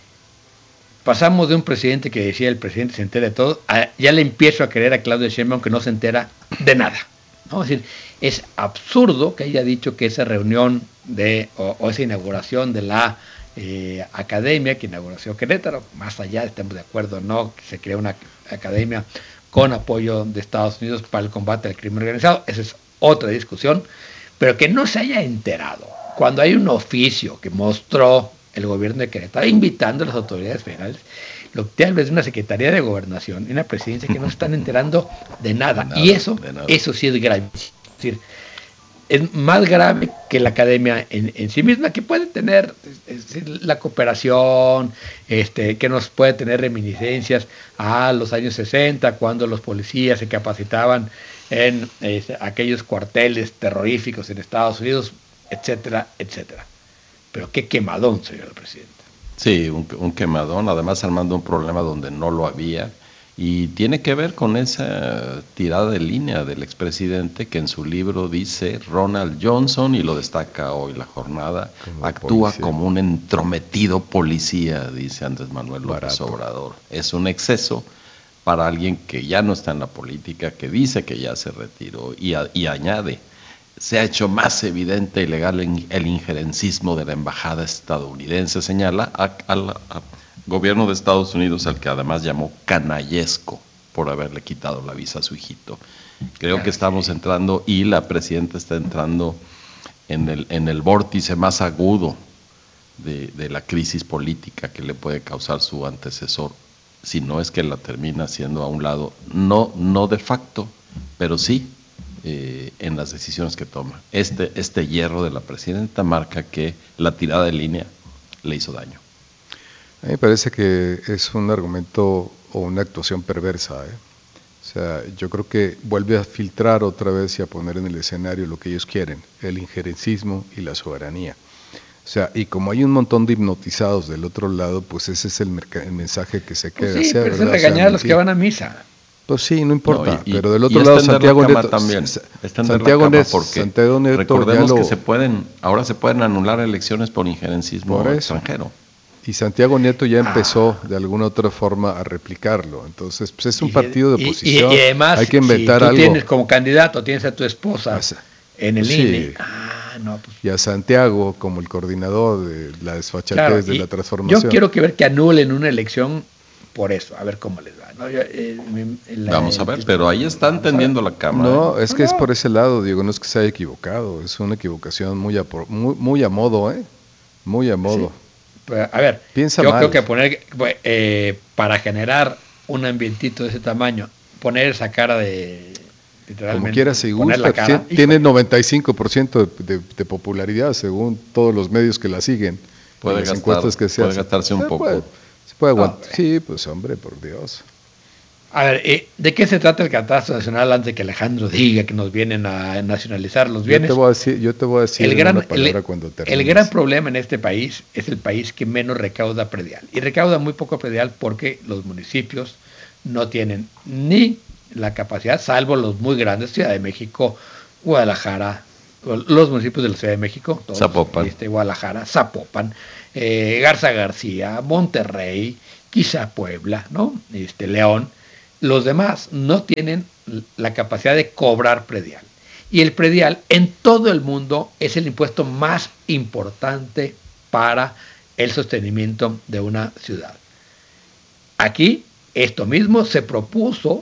Speaker 2: pasamos de un presidente que decía el presidente se entera de todo, a- ya le empiezo a creer a Claudia Sheinbaum que no se entera de nada. Vamos a decir, es absurdo que haya dicho que esa reunión de o, o esa inauguración de la eh, academia que inauguró Querétaro, más allá, estamos de acuerdo o no, que se crea una academia con apoyo de Estados Unidos para el combate al crimen organizado, esa es otra discusión, pero que no se haya enterado cuando hay un oficio que mostró el gobierno de Querétaro invitando a las autoridades federales, lo que habla es de una Secretaría de Gobernación y una presidencia que no se están enterando de nada,
Speaker 3: De nada,
Speaker 2: y eso,
Speaker 3: de nada.
Speaker 2: eso sí es grave. Es decir, es más grave que la academia en, en sí misma, que puede tener es decir, la cooperación, este, que nos puede tener reminiscencias a los años sesenta, cuando los policías se capacitaban en este, aquellos cuarteles terroríficos en Estados Unidos, etcétera, etcétera. Pero qué quemadón, señor presidente.
Speaker 3: Sí, un, un quemadón, además armando un problema donde no lo había, y tiene que ver con esa tirada de línea del expresidente que en su libro dice Ronald Johnson, y lo destaca hoy La Jornada,
Speaker 1: Como
Speaker 3: actúa
Speaker 1: policía.
Speaker 3: como un entrometido policía, dice Andrés Manuel López
Speaker 1: Barato.
Speaker 3: Obrador. Es un exceso para alguien que ya no está en la política, que dice que ya se retiró, y, a- y añade, se ha hecho más evidente y legal en- el injerencismo de la embajada estadounidense, señala a- al a- gobierno de Estados Unidos, al que además llamó canallesco por haberle quitado la visa a su hijito. Creo que estamos entrando, y la presidenta está entrando en el, en el vórtice más agudo de, de la crisis política que le puede causar su antecesor, si no es que la termina haciendo a un lado, no, no de facto, pero sí eh, en las decisiones que toma. Este, este hierro de la presidenta marca que la tirada de línea le hizo daño.
Speaker 1: A mí me parece que es un argumento o una actuación perversa, ¿eh? O sea, yo creo que vuelve a filtrar otra vez y a poner en el escenario lo que ellos quieren, el injerencismo y la soberanía. O sea, y como hay un montón de hipnotizados del otro lado, pues ese es el, merca- el mensaje que se queda.
Speaker 2: Pues sí,
Speaker 1: sea
Speaker 2: pero es
Speaker 1: verdad,
Speaker 2: regañar
Speaker 1: sea
Speaker 2: a los que
Speaker 1: mentira.
Speaker 2: van a misa.
Speaker 1: Pues sí, no importa,
Speaker 3: No, y- y-
Speaker 1: pero del
Speaker 3: y
Speaker 1: otro
Speaker 3: es
Speaker 1: lado
Speaker 3: tender la
Speaker 1: Santiago
Speaker 3: cama
Speaker 1: Neto,
Speaker 3: también,
Speaker 1: Sa-
Speaker 3: es tender la
Speaker 1: Santiago,
Speaker 3: cama
Speaker 1: Neto,
Speaker 3: porque
Speaker 1: Santiago Neto ya
Speaker 3: recordemos
Speaker 1: lo-
Speaker 3: que se pueden, ahora se pueden anular elecciones por injerencismo
Speaker 1: Por eso.
Speaker 3: extranjero.
Speaker 1: y Santiago Nieto
Speaker 2: Ah.
Speaker 1: ya empezó de alguna otra forma a replicarlo. Entonces, pues es un
Speaker 2: Y-
Speaker 1: partido de
Speaker 2: y- y-
Speaker 1: oposición.
Speaker 2: Y, además,
Speaker 1: hay que inventar
Speaker 2: si tú
Speaker 1: algo.
Speaker 2: tienes como candidato, tienes a tu esposa en el
Speaker 1: Sí.
Speaker 2: I N E. Ah, no, pues
Speaker 1: Y a Santiago como el coordinador de la desfachatez
Speaker 2: claro,
Speaker 1: de
Speaker 2: y
Speaker 1: la transformación.
Speaker 2: yo quiero que ver que anulen una elección por eso, a ver cómo les va. ¿no? Yo, eh, mi- la-
Speaker 3: Vamos a ver, pero ahí están tendiendo la cama.
Speaker 1: No,
Speaker 3: ¿eh?
Speaker 1: es que es por ese lado, Diego, no es que se haya equivocado, es una equivocación muy a, por- muy, muy a modo, ¿eh? Muy a modo.
Speaker 2: Pues, a ver,
Speaker 1: Piensa
Speaker 2: yo
Speaker 1: mal.
Speaker 2: creo que poner, pues, eh, para generar un ambientito de ese tamaño, poner esa cara de, literalmente,
Speaker 1: Como quiera, si
Speaker 2: poner
Speaker 1: gusta,
Speaker 2: la cara,
Speaker 1: ti- tiene noventa y cinco por ciento de, de, de popularidad según todos los medios que la siguen.
Speaker 3: Puede
Speaker 1: las
Speaker 3: gastar-
Speaker 1: encuestas que se
Speaker 3: puede
Speaker 1: hacen.
Speaker 3: gastarse un
Speaker 1: Eh,
Speaker 3: poco.
Speaker 1: puede- se puede aguantar.
Speaker 2: hombre.
Speaker 1: Sí, pues hombre, por Dios.
Speaker 2: A ver, eh, ¿de qué se trata el catastro nacional antes de que Alejandro diga que nos vienen a nacionalizar los bienes?
Speaker 1: Yo te voy a decir, yo te voy a decir
Speaker 2: el gran,
Speaker 1: una palabra
Speaker 2: el,
Speaker 1: cuando termines.
Speaker 2: El gran problema en este país es el país que menos recauda predial. Y recauda muy poco predial porque los municipios no tienen ni la capacidad, salvo los muy grandes, Ciudad de México, Guadalajara, los municipios de la Ciudad de México, todos,
Speaker 3: Zapopan,
Speaker 2: este, Guadalajara, Zapopan, eh, Garza García, Monterrey, quizá Puebla, ¿no? Este, León. Los demás no tienen la capacidad de cobrar predial. Y el predial en todo el mundo es el impuesto más importante para el sostenimiento de una ciudad. Aquí esto mismo se propuso,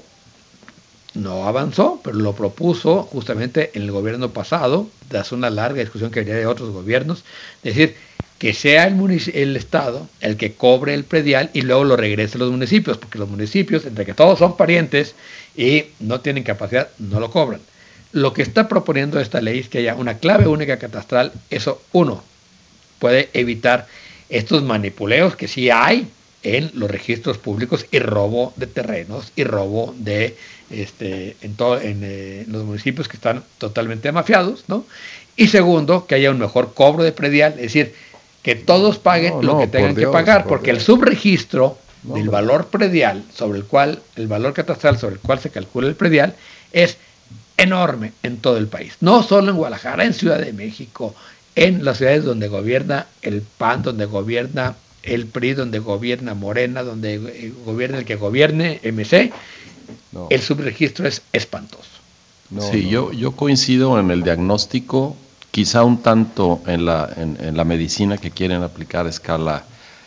Speaker 2: no avanzó, pero lo propuso justamente en el gobierno pasado, tras una larga discusión que venía de otros gobiernos, es decir, que sea el, munic- el Estado el que cobre el predial y luego lo regrese a los municipios, porque los municipios, entre que todos son parientes y no tienen capacidad, no lo cobran. Lo que está proponiendo esta ley es que haya una clave única catastral. Eso, uno, puede evitar estos manipuleos que sí hay en los registros públicos y robo de terrenos y robo de este en, todo, en eh, los municipios que están totalmente mafiados, ¿no? Y segundo, que haya un mejor cobro de predial, es decir, que todos paguen
Speaker 1: no,
Speaker 2: lo
Speaker 1: no,
Speaker 2: que tengan
Speaker 1: por Dios,
Speaker 2: que pagar,
Speaker 1: por
Speaker 2: porque
Speaker 1: Dios.
Speaker 2: el subregistro
Speaker 1: No,
Speaker 2: del
Speaker 1: no.
Speaker 2: valor predial sobre el cual, el valor catastral sobre el cual se calcula el predial, es enorme en todo el país. No solo en Guadalajara, en Ciudad de México, en las ciudades donde gobierna el P A N, donde gobierna el P R I, donde gobierna Morena, donde eh, gobierna el que gobierne M C,
Speaker 1: No.
Speaker 2: el subregistro es espantoso.
Speaker 1: No,
Speaker 3: sí,
Speaker 1: no.
Speaker 3: Yo, yo coincido en el diagnóstico, quizá un tanto en la, en, en la medicina que quieren aplicar a escala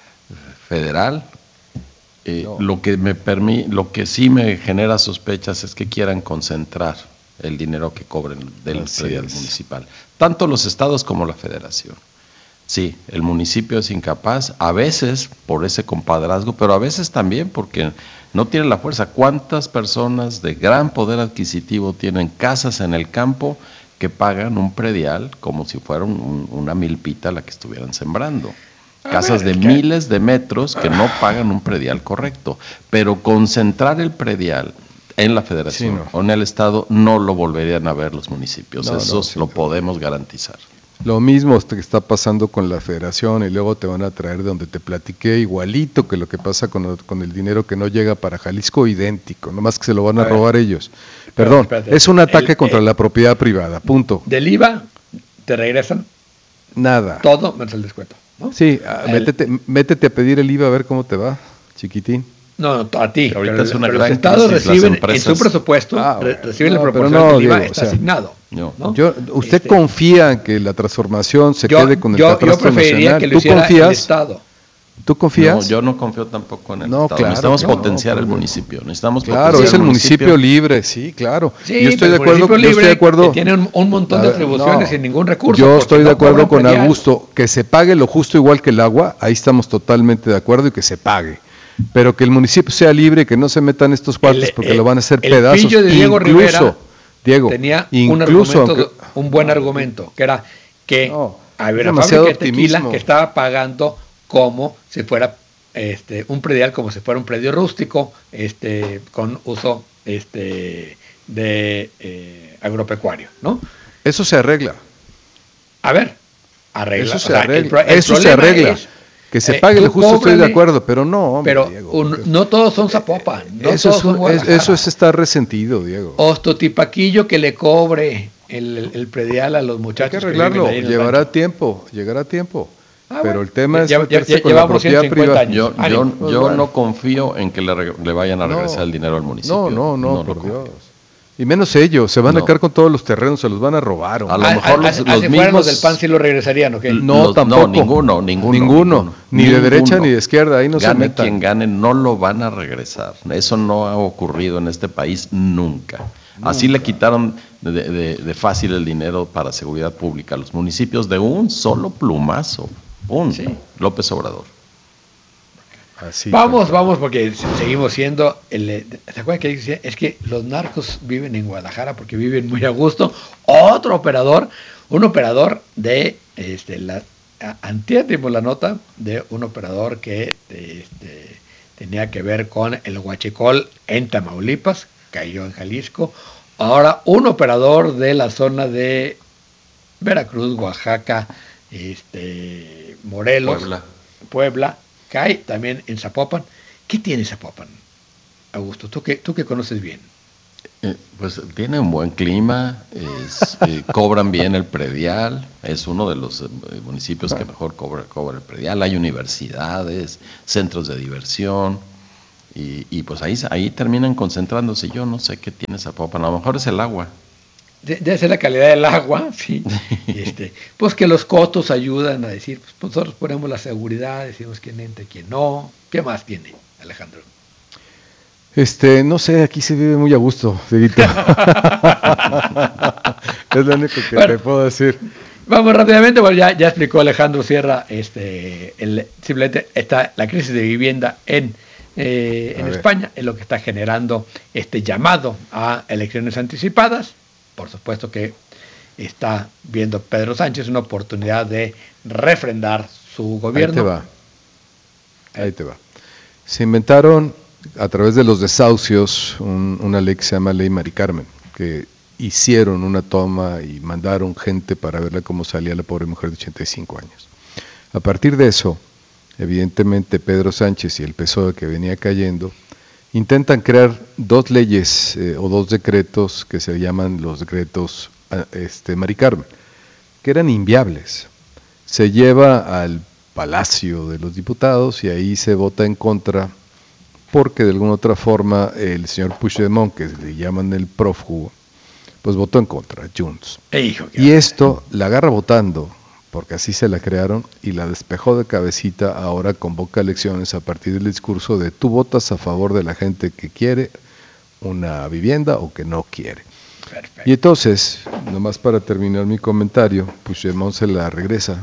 Speaker 3: federal. Eh,
Speaker 1: No.
Speaker 3: Lo que me permi- lo que sí me genera sospechas es que quieran concentrar el dinero que cobren del
Speaker 1: Así
Speaker 3: predial
Speaker 1: es.
Speaker 3: municipal, tanto los estados como la federación. Sí, el municipio es incapaz, a veces por ese compadrazgo, pero a veces también porque no tiene la fuerza. ¿Cuántas personas de gran poder adquisitivo tienen casas en el campo que pagan un predial como si fuera un- un- una milpita la que estuvieran sembrando?
Speaker 2: A
Speaker 3: Casas
Speaker 2: ver,
Speaker 3: de
Speaker 2: es que-
Speaker 3: miles de metros que no pagan un predial correcto, pero concentrar el predial en la federación
Speaker 1: Sí, no.
Speaker 3: o en el estado no lo volverían a ver los municipios,
Speaker 1: No, no,
Speaker 3: eso
Speaker 1: sí,
Speaker 3: lo
Speaker 1: no.
Speaker 3: podemos garantizar.
Speaker 1: Lo mismo que está pasando con la federación y luego te van a traer donde te platiqué igualito que lo que pasa con, el- con el dinero que no llega para Jalisco, idéntico, nomás que se lo van a,
Speaker 2: A ver.
Speaker 1: robar ellos. Perdón,
Speaker 2: espérate.
Speaker 1: es un ataque
Speaker 2: El-
Speaker 1: contra
Speaker 2: el-
Speaker 1: la propiedad privada, punto.
Speaker 2: Del I V A te regresan
Speaker 1: Nada.
Speaker 2: todo menos el descuento, ¿no?
Speaker 1: Sí, ah,
Speaker 2: El-
Speaker 1: métete, métete a pedir el I V A a ver cómo te va, chiquitín.
Speaker 2: No, no, a ti.
Speaker 3: Ahorita
Speaker 2: pero,
Speaker 3: es una
Speaker 2: pero
Speaker 3: gran
Speaker 2: los estados
Speaker 3: crisis, las
Speaker 2: reciben en
Speaker 3: empresas-
Speaker 2: su presupuesto,
Speaker 1: Ah,
Speaker 2: re- reciben
Speaker 1: no,
Speaker 2: la
Speaker 1: pero
Speaker 2: proporción
Speaker 1: no,
Speaker 2: del I V A,
Speaker 1: Diego,
Speaker 2: está
Speaker 1: o sea,
Speaker 2: asignado.
Speaker 3: No.
Speaker 2: ¿no?
Speaker 1: Yo, ¿Usted
Speaker 2: Este,
Speaker 1: confía en que la transformación se
Speaker 2: yo,
Speaker 1: quede con el
Speaker 2: yo, yo
Speaker 1: catastro
Speaker 2: preferiría
Speaker 1: nacional?
Speaker 2: que lo
Speaker 1: ¿Tú
Speaker 2: hiciera el
Speaker 1: confías?
Speaker 2: Estado.
Speaker 1: ¿Tú confías?
Speaker 3: No, yo no confío tampoco en el
Speaker 1: No,
Speaker 3: Estado.
Speaker 1: claro,
Speaker 3: Necesitamos
Speaker 1: no, no,
Speaker 3: potenciar
Speaker 1: por
Speaker 3: el
Speaker 1: Dios.
Speaker 3: municipio. Necesitamos
Speaker 1: Claro,
Speaker 3: potenciar
Speaker 1: es el municipio libre, sí, claro.
Speaker 2: Sí,
Speaker 1: yo estoy
Speaker 2: pero
Speaker 1: de
Speaker 2: el
Speaker 1: acuerdo,
Speaker 2: municipio
Speaker 1: yo estoy de
Speaker 2: libre
Speaker 1: acuerdo.
Speaker 2: que tiene un, un montón
Speaker 1: A
Speaker 2: de
Speaker 1: ver,
Speaker 2: atribuciones
Speaker 1: no.
Speaker 2: y ningún recurso.
Speaker 1: Yo
Speaker 2: porque
Speaker 1: estoy
Speaker 2: no
Speaker 1: de acuerdo
Speaker 2: cobran
Speaker 1: con
Speaker 2: predial.
Speaker 1: Augusto, que se pague lo justo igual que el agua, ahí estamos totalmente de acuerdo y que se pague. Pero que el municipio sea libre, que no se metan estos cuartos
Speaker 2: El-
Speaker 1: porque
Speaker 2: el-
Speaker 1: lo van a hacer
Speaker 2: el
Speaker 1: pedazos.
Speaker 2: pillo de Diego
Speaker 1: incluso,
Speaker 2: Rivera
Speaker 1: Diego,
Speaker 2: tenía un,
Speaker 1: incluso
Speaker 2: argumento,
Speaker 1: aunque-
Speaker 2: un buen argumento, que era que
Speaker 1: No,
Speaker 2: había
Speaker 1: es
Speaker 2: una
Speaker 1: demasiado
Speaker 2: fábrica de tequila
Speaker 1: optimismo.
Speaker 2: que estaba pagando como si fuera este, un predial, como si fuera un predio rústico, este, con uso este, de eh, agropecuario, ¿no?
Speaker 1: eso se arregla.
Speaker 2: A ver, arregla.
Speaker 1: Eso
Speaker 2: o
Speaker 1: se
Speaker 2: sea, el
Speaker 1: arregla.
Speaker 2: pro- el
Speaker 1: Eso se
Speaker 2: problema
Speaker 1: arregla.
Speaker 2: es,
Speaker 1: Que se
Speaker 2: eh,
Speaker 1: pague lo
Speaker 2: tú
Speaker 1: justo, estoy de
Speaker 2: cóbrale,
Speaker 1: acuerdo, pero no, hombre,
Speaker 2: pero
Speaker 1: Diego,
Speaker 2: un-
Speaker 1: porque-
Speaker 2: no todos son Zapopan, no
Speaker 1: eso,
Speaker 2: todos
Speaker 1: es,
Speaker 2: son
Speaker 1: un- es-
Speaker 2: Guadalajara.
Speaker 1: eso es estar resentido, Diego.
Speaker 2: Ostotipaquillo que le cobre el, el predial a los
Speaker 1: Hay
Speaker 2: muchachos.
Speaker 1: que
Speaker 2: que
Speaker 1: arreglarlo,
Speaker 2: viven ahí en el
Speaker 1: llevará
Speaker 2: rancho.
Speaker 1: tiempo, llegará tiempo.
Speaker 2: Ah,
Speaker 1: pero
Speaker 2: bueno.
Speaker 1: el tema es
Speaker 2: Ya- ya-
Speaker 1: meterse
Speaker 2: ya
Speaker 1: con la
Speaker 2: llevamos
Speaker 1: propiedad
Speaker 2: ciento cincuenta
Speaker 1: privada.
Speaker 2: años.
Speaker 3: Yo,
Speaker 2: Ánimo.
Speaker 3: yo,
Speaker 1: Pues
Speaker 3: yo
Speaker 1: bueno.
Speaker 3: no confío en que le, re- le vayan a
Speaker 1: No.
Speaker 3: regresar el dinero al municipio.
Speaker 1: No, no, no,
Speaker 3: lo
Speaker 1: por
Speaker 3: confío.
Speaker 1: Dios. Y menos ellos, se van
Speaker 3: No.
Speaker 1: a quedar con todos los terrenos, se los van a robar.
Speaker 3: A
Speaker 1: hombre.
Speaker 3: lo
Speaker 2: Ah,
Speaker 3: mejor
Speaker 2: ah,
Speaker 3: los-
Speaker 2: ah,
Speaker 3: los
Speaker 2: si fueran los
Speaker 3: mismos-
Speaker 2: del P A N sí lo regresarían, ¿ok?
Speaker 1: No,
Speaker 3: Los-
Speaker 1: tampoco.
Speaker 3: ninguno, ninguno.
Speaker 1: Ninguno, ni de
Speaker 3: Ninguno.
Speaker 1: derecha ni de izquierda, ahí no se
Speaker 3: Gane
Speaker 1: metan.
Speaker 3: quien gane, no lo van a regresar. Eso no ha ocurrido en este país nunca. Así le quitaron de, de- de fácil el dinero para seguridad pública a los municipios de un solo plumazo. Un
Speaker 2: Sí.
Speaker 3: López Obrador.
Speaker 1: Así,
Speaker 2: Vamos,
Speaker 1: tal cual.
Speaker 2: vamos, porque se- seguimos siendo. El, eh, ¿Se acuerdan que decía? Es que los narcos viven en Guadalajara porque viven muy a gusto. Otro operador, un operador de. Este, la, a- antier dimos la nota de un operador que este, tenía que ver con el huachicol en Tamaulipas, cayó en Jalisco. Ahora un operador de la zona de Veracruz, Oaxaca, este, Morelos,
Speaker 3: Puebla.
Speaker 2: Puebla, cae también en Zapopan. ¿Qué tiene Zapopan, Augusto? Tú que, tú que conoces bien.
Speaker 3: Eh, pues tiene un buen clima, es, eh, cobran bien el predial, es uno de los eh, municipios que mejor cobra, cobra el predial, hay universidades, centros de diversión, y, y pues ahí, ahí terminan concentrándose. Yo no sé qué tiene Zapopan, a lo mejor es el agua.
Speaker 2: De- Debe ser la calidad del agua, sí. Este, pues que los cotos ayudan a decir, pues nosotros ponemos la seguridad, decimos quién entra y quién no. ¿Qué más tiene, Alejandro?
Speaker 1: Este, no sé, aquí se vive muy a gusto, Dieguito. Es lo único que
Speaker 2: Bueno,
Speaker 1: te puedo decir.
Speaker 2: Vamos rápidamente, bueno, ya, ya explicó Alejandro Sierra, este, el, simplemente está la crisis de vivienda en, eh, en España, es lo que está generando este llamado a elecciones anticipadas. Por supuesto que está viendo Pedro Sánchez una oportunidad de refrendar su gobierno.
Speaker 1: Ahí te va. Ahí te va. Se inventaron a través de los desahucios un- una ley que se llama Ley Mari Carmen, que hicieron una toma y mandaron gente para verla cómo salía la pobre mujer de ochenta y cinco años. A partir de eso, evidentemente Pedro Sánchez y el P S O E que venía cayendo, intentan crear dos leyes eh, o dos decretos que se llaman los decretos ah, este, Mari Carmen, que eran inviables. Se lleva al Palacio de los Diputados y ahí se vota en contra porque de alguna otra forma el señor Puigdemont, que le llaman el prófugo, pues votó en contra, Junts.
Speaker 2: Eh, hijo, qué
Speaker 1: Y esto la agarra votando, porque así se la crearon, y la despejó de cabecita. Ahora convoca elecciones a partir del discurso de tú votas a favor de la gente que quiere una vivienda o que no quiere.
Speaker 2: Perfecto.
Speaker 1: Y entonces, nomás para terminar mi comentario, Puigdemont se la regresa,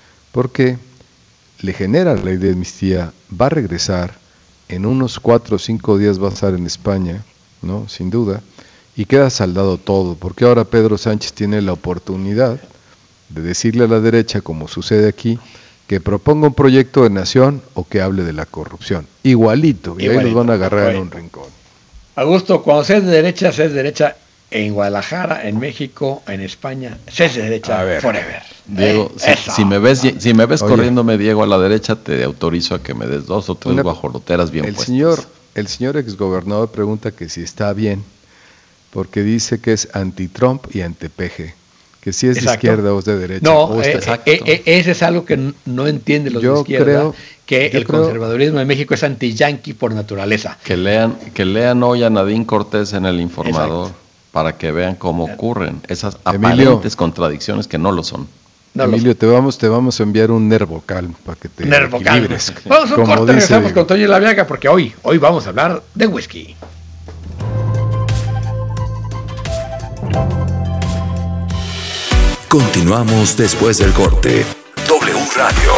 Speaker 1: porque le genera la ley de amnistía, va a regresar, en unos cuatro o cinco días va a estar en España, ¿no? Sin duda, y queda saldado todo, porque ahora Pedro Sánchez tiene la oportunidad de decirle a la derecha, como sucede aquí, que proponga un proyecto de nación o que hable de la corrupción. Igualito, y ahí los
Speaker 2: Igualito,
Speaker 1: van a agarrar
Speaker 2: bueno.
Speaker 1: en un rincón.
Speaker 2: Augusto, cuando seas de derecha, seas de derecha en Guadalajara, en México, en España, seas de derecha
Speaker 1: A ver.
Speaker 2: forever.
Speaker 3: Diego,
Speaker 2: Eh,
Speaker 3: si,
Speaker 2: eso.
Speaker 3: si me ves, si me ves
Speaker 1: Oye.
Speaker 3: corriéndome, Diego, a la derecha, te autorizo a que me des dos o tres
Speaker 1: Una-
Speaker 3: guajoloteras bien
Speaker 1: el
Speaker 3: puestas.
Speaker 1: señor, el señor exgobernador pregunta que si está bien, porque dice que es anti-Trump y anti-P G, que si es de
Speaker 2: Exacto.
Speaker 1: izquierda o es de derecha.
Speaker 2: No,
Speaker 1: o
Speaker 2: eh,
Speaker 1: está-
Speaker 2: eh, eh, ese es algo que n- no entienden los
Speaker 1: Yo
Speaker 2: de izquierda,
Speaker 1: creo-
Speaker 2: que
Speaker 1: yo
Speaker 2: el
Speaker 1: creo-
Speaker 2: conservadurismo de México es anti-yanqui por naturaleza.
Speaker 3: Que lean, que lean hoy a Nadine Cortés en El Informador para que vean cómo ocurren esas
Speaker 1: Emilio.
Speaker 3: aparentes contradicciones que no lo son.
Speaker 2: No lo
Speaker 1: Emilio, te vamos, te vamos a enviar un Nervocal para que te
Speaker 2: Nervocal.
Speaker 1: equilibres.
Speaker 2: Vamos a un
Speaker 1: como
Speaker 2: corte,
Speaker 1: dice
Speaker 2: regresamos
Speaker 1: Diego.
Speaker 2: con Toño Laviaga, porque hoy, hoy vamos a hablar de whisky.
Speaker 4: Continuamos después del corte. W Radio.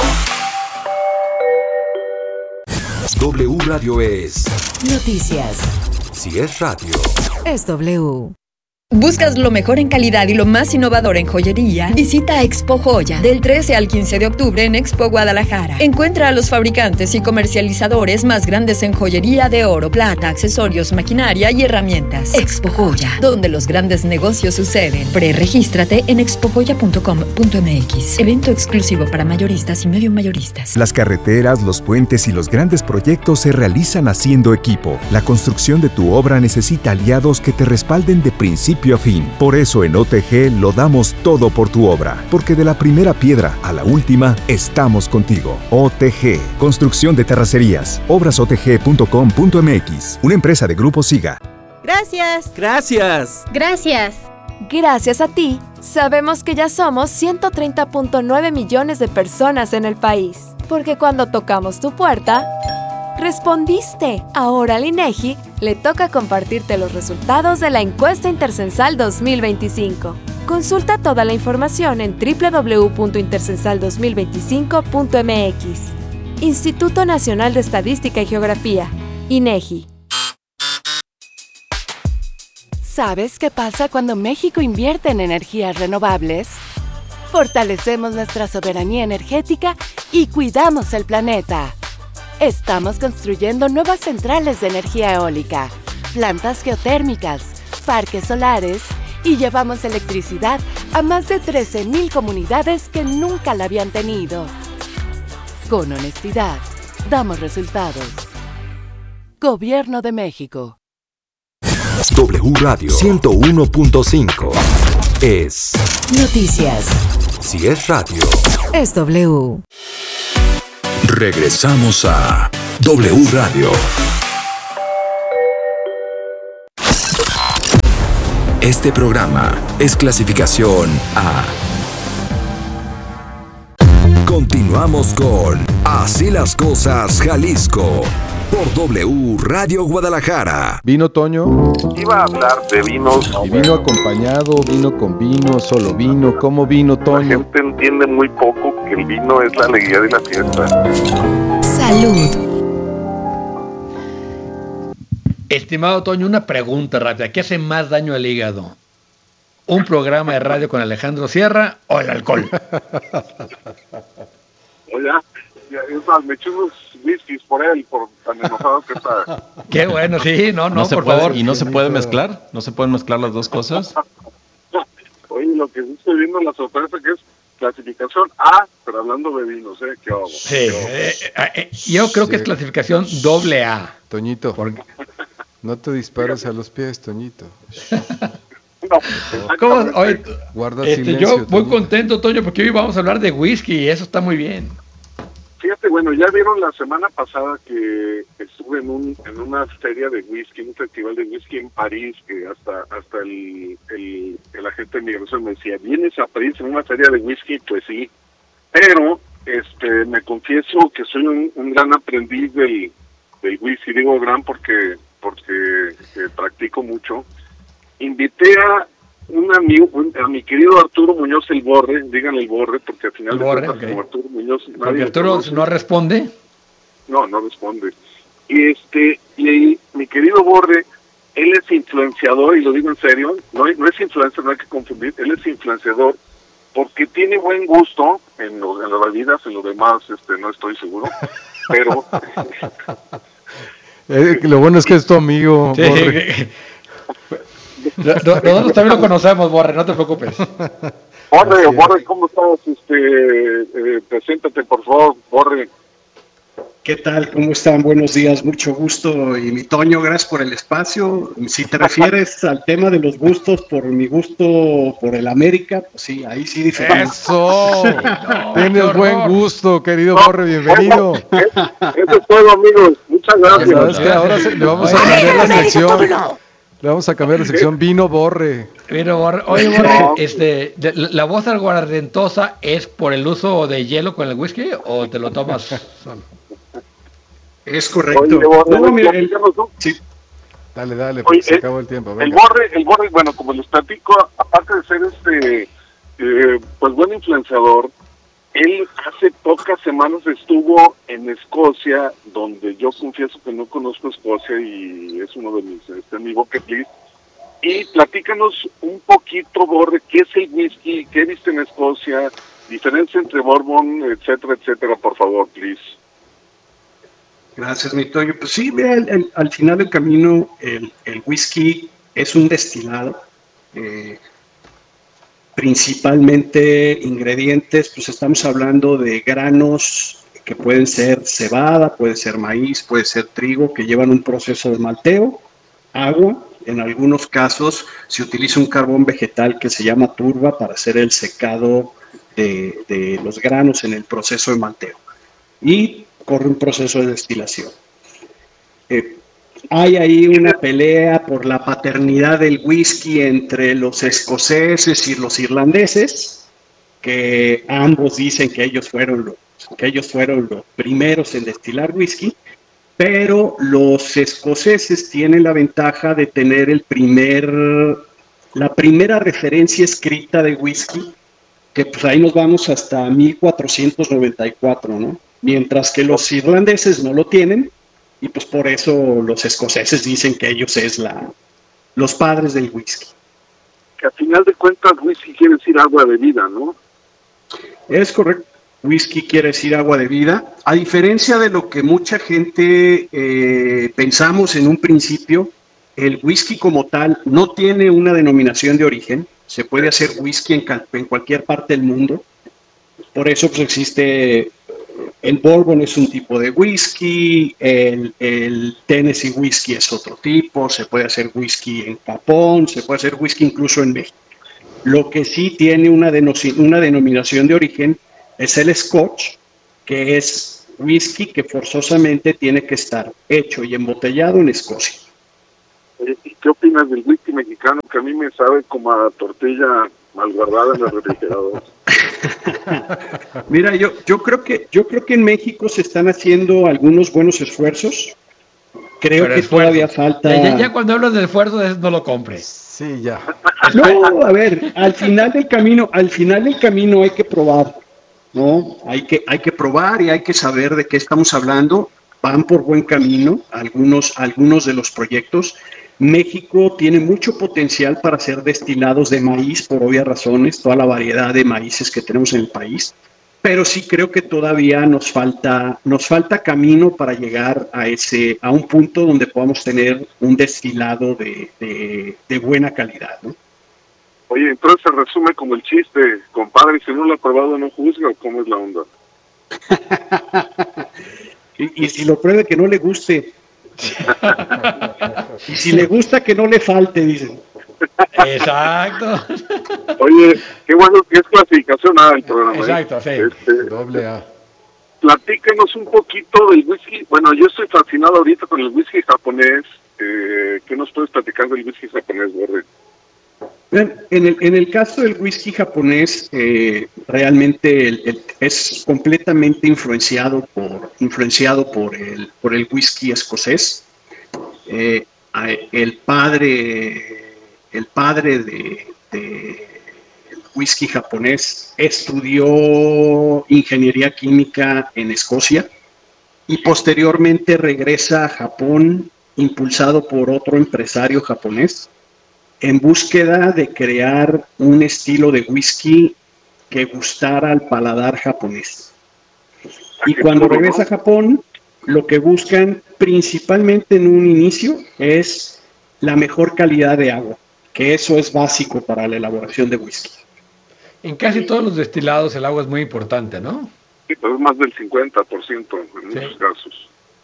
Speaker 4: W Radio es.
Speaker 6: Noticias.
Speaker 4: Si es radio.
Speaker 6: Es W.
Speaker 12: ¿Buscas lo mejor en calidad y lo más innovador en joyería? Visita Expo Joya del trece al quince de octubre en Expo Guadalajara. Encuentra a los fabricantes y comercializadores más grandes en joyería de oro, plata, accesorios, maquinaria y herramientas. Expo Joya, donde los grandes negocios suceden. Preregístrate en expo joya punto com punto m x. Evento exclusivo para mayoristas y medio mayoristas.
Speaker 9: Las carreteras, los puentes y los grandes proyectos se realizan haciendo equipo. La construcción de tu obra necesita aliados que te respalden de principio a fin. Por eso en O T G lo damos todo por tu obra, porque de la primera piedra a la última estamos contigo. O T G, construcción de terracerías. obras o t g punto com punto m x, una empresa de Grupo Siga.
Speaker 14: Gracias.
Speaker 15: Gracias.
Speaker 14: Gracias.
Speaker 10: Gracias a ti, sabemos que ya somos ciento treinta punto nueve millones de personas en el país. Porque cuando tocamos tu puerta, respondiste. Ahora al INEGI le toca compartirte los resultados de la encuesta intercensal dos mil veinticinco. Consulta toda la información en doble u doble u doble u punto intercensal dos mil veinticinco punto m x. Instituto Nacional de Estadística y Geografía, INEGI.
Speaker 16: ¿Sabes qué pasa cuando México invierte en energías renovables? Fortalecemos nuestra soberanía energética y cuidamos el planeta. Estamos construyendo nuevas centrales de energía eólica, plantas geotérmicas, parques solares y llevamos electricidad a más de trece mil comunidades que nunca la habían tenido. Con honestidad, damos resultados. Gobierno de México.
Speaker 4: W Radio ciento uno punto cinco es
Speaker 6: Noticias.
Speaker 4: Si es radio,
Speaker 6: Es W.
Speaker 4: regresamos a W Radio. Este programa es clasificación A. Continuamos con Así las Cosas Jalisco por W Radio Guadalajara.
Speaker 1: ¿Vino Toño?
Speaker 14: Iba a hablar de vinos.
Speaker 1: ¿Y vino acompañado, vino con vino, solo vino? ¿Cómo vino
Speaker 14: La
Speaker 1: Toño?
Speaker 14: gente entiende muy poco que el vino es la alegría de la fiesta.
Speaker 6: Salud.
Speaker 2: Estimado Toño, una pregunta rápida. ¿Qué hace más daño al hígado? ¿Un programa de radio con Alejandro Sierra o el alcohol?
Speaker 14: Oye, es más, me eché unos whiskies por él, por tan enojado que está.
Speaker 2: Qué bueno, sí, no, no,
Speaker 3: No se
Speaker 2: por
Speaker 3: puede-
Speaker 2: favor.
Speaker 3: ¿Y no se puede mezclar? ¿No se pueden mezclar las dos cosas?
Speaker 14: Oye, lo que sí estoy viendo la sorpresa que es clasificación A, pero hablando de vinos, ¿eh? ¿Qué hago?
Speaker 2: Sí, eh, eh, yo creo que es clasificación doble A.
Speaker 1: Toñito, no te dispares a los pies, Toñito.
Speaker 2: ¿Cómo? Oye,
Speaker 1: Guarda
Speaker 2: este,
Speaker 1: silencio,
Speaker 2: yo muy
Speaker 1: Toñito.
Speaker 2: contento, Toño, porque hoy vamos a hablar de whisky y eso está muy bien.
Speaker 14: Fíjate, bueno, ya vieron la semana pasada que estuve en un en una feria de whisky, un festival de whisky en París, que hasta hasta el, el, el agente de migración me decía, ¿vienes a París en una feria de whisky? Pues sí, pero este me confieso que soy un, un gran aprendiz del, del whisky, digo gran porque porque eh, practico mucho. Invité a un amigo, un- a mi querido Arturo Muñoz el Borre, digan el Borre, porque al final
Speaker 2: El
Speaker 14: de
Speaker 2: Borre,
Speaker 14: cuentas,
Speaker 2: ok.
Speaker 14: como Arturo Muñoz, nadie
Speaker 2: Porque
Speaker 14: lo
Speaker 2: Arturo
Speaker 14: conoce.
Speaker 2: no responde.
Speaker 14: No, no responde. Y este, y mi querido Borre, él es influenciador, y lo digo en serio, no, no es influencer, no hay que confundir, él es influenciador porque tiene buen gusto en, lo, en las bebidas, en lo demás este no estoy seguro, pero
Speaker 1: Eh, lo bueno es que es tu amigo.
Speaker 2: Sí.
Speaker 1: Borre.
Speaker 2: No- no- Nosotros también lo conocemos, Borre, no te preocupes.
Speaker 14: Borre, Borre, ¿cómo estás? Este, eh, preséntate, por favor, Borre.
Speaker 15: ¿Qué tal? ¿Cómo están? Buenos días, mucho gusto. Y mi Toño, gracias por el espacio. Si te refieres al tema de los gustos, por mi gusto por el América, pues sí, ahí sí diferente.
Speaker 1: ¡Eso! Tienes buen gusto, querido Borre, bienvenido.
Speaker 14: Eso es todo, amigos. Muchas gracias.
Speaker 1: ¿Sabes qué? Ahora se- le vamos a cambiar la sección. Le vamos a cambiar la sección Vino Borre.
Speaker 2: Mira, Borre, oye, Borre, este, de- la, la voz aguardentosa es por el uso de hielo con el whisky o te lo tomas solo?
Speaker 15: Es correcto.
Speaker 14: Oye, Borre,
Speaker 15: No, mira,
Speaker 14: ya-
Speaker 15: el-
Speaker 14: ya nos-
Speaker 15: sí.
Speaker 1: Dale, dale,
Speaker 14: Oye,
Speaker 1: porque se
Speaker 14: eh,
Speaker 1: acabó el tiempo.
Speaker 14: El
Speaker 1: venga.
Speaker 14: Borre, el Borre, bueno, como les platico, aparte de ser este, eh, pues buen influenciador, él hace pocas semanas estuvo en Escocia, donde yo confieso que no conozco Escocia y es uno de mis, este, mi bucket list. Y platícanos un poquito, Borre, qué es el whisky, qué viste en Escocia, diferencia entre bourbon, etcétera, etcétera, por favor, please.
Speaker 15: Gracias, mi Toño. Pues sí, mira, el- el- al final del camino, el, el whisky es un destilado. eh, principalmente ingredientes, pues estamos hablando de granos que pueden ser cebada, puede ser maíz, puede ser trigo, que llevan un proceso de malteo, agua. En algunos casos se utiliza un carbón vegetal que se llama turba para hacer el secado de, de los granos en el proceso de malteo. Y corre un proceso de destilación. Eh, hay ahí una pelea por la paternidad del whisky entre los escoceses y los irlandeses, que ambos dicen que ellos fueron los, que ellos fueron los primeros en destilar whisky, pero los escoceses tienen la ventaja de tener el primer, la primera referencia escrita de whisky, que pues ahí nos vamos hasta mil cuatrocientos noventa y cuatro, ¿no? Mientras que los irlandeses no lo tienen, y pues por eso los escoceses dicen que ellos es la, los padres del whisky.
Speaker 14: Que al final de cuentas whisky quiere decir agua de vida, ¿no?
Speaker 15: Es correcto, Whisky quiere decir agua de vida. A diferencia de lo que mucha gente eh, pensamos en un principio, el whisky como tal no tiene una denominación de origen. Se puede hacer whisky en, en cualquier parte del mundo. Por eso pues, existe, el bourbon es un tipo de whisky, el, el Tennessee whisky es otro tipo, se puede hacer whisky en Japón, se puede hacer whisky incluso en México. Lo que sí tiene una, deno- una denominación de origen es el Scotch, que es whisky que forzosamente tiene que estar hecho y embotellado en Escocia.
Speaker 14: Oye, ¿y qué opinas del whisky mexicano? Que a mí me sabe como a tortilla mal guardada en el refrigerador.
Speaker 15: Mira, yo, yo creo que yo creo que en México se están haciendo algunos buenos esfuerzos. Creo
Speaker 2: Pero
Speaker 15: que
Speaker 2: esfuerzo.
Speaker 15: todavía falta.
Speaker 2: Ya, ya, ya cuando hablo de esfuerzo, es- no lo compres.
Speaker 1: Sí, ya.
Speaker 15: No, a ver, al final del camino, al final del camino hay que probar, ¿no? Hay que, hay que probar y hay que saber de qué estamos hablando. Van por buen camino algunos, algunos de los proyectos. México tiene mucho potencial para hacer destilados de maíz, por obvias razones, toda la variedad de maíces que tenemos en el país. Pero sí creo que todavía nos falta, nos falta camino para llegar a ese, a un punto donde podamos tener un destilado de, de, de buena calidad, ¿no?
Speaker 14: Oye, entonces se resume como el chiste, compadre, si no lo ha probado no juzga, ¿o cómo es la onda?
Speaker 15: Y, y si lo pruebe que no le guste. Y si le gusta que no le falte, dicen.
Speaker 2: Exacto.
Speaker 14: Oye, qué bueno que es clasificación A el programa.
Speaker 2: Exacto, sí.
Speaker 14: ¿eh? Este,
Speaker 1: Doble A.
Speaker 14: platíquenos un poquito del whisky. Bueno, yo estoy fascinado ahorita con el whisky japonés. Eh, ¿Qué nos puedes platicar del whisky japonés, Borre?
Speaker 15: En el, en el caso del whisky japonés, eh, realmente el, el, es completamente influenciado por, influenciado por, el, por el whisky escocés. Eh, el padre, el padre de, de el whisky japonés estudió ingeniería química en Escocia y posteriormente regresa a Japón impulsado por otro empresario japonés en búsqueda de crear un estilo de whisky que gustara al paladar japonés. Y cuando regresa a Japón, lo que buscan principalmente en un inicio es la mejor calidad de agua, que eso es básico para la elaboración de whisky.
Speaker 2: En casi todos los destilados el agua es muy importante, ¿no?
Speaker 14: Sí, pero es más del cincuenta por ciento en
Speaker 2: Sí.
Speaker 14: muchos casos.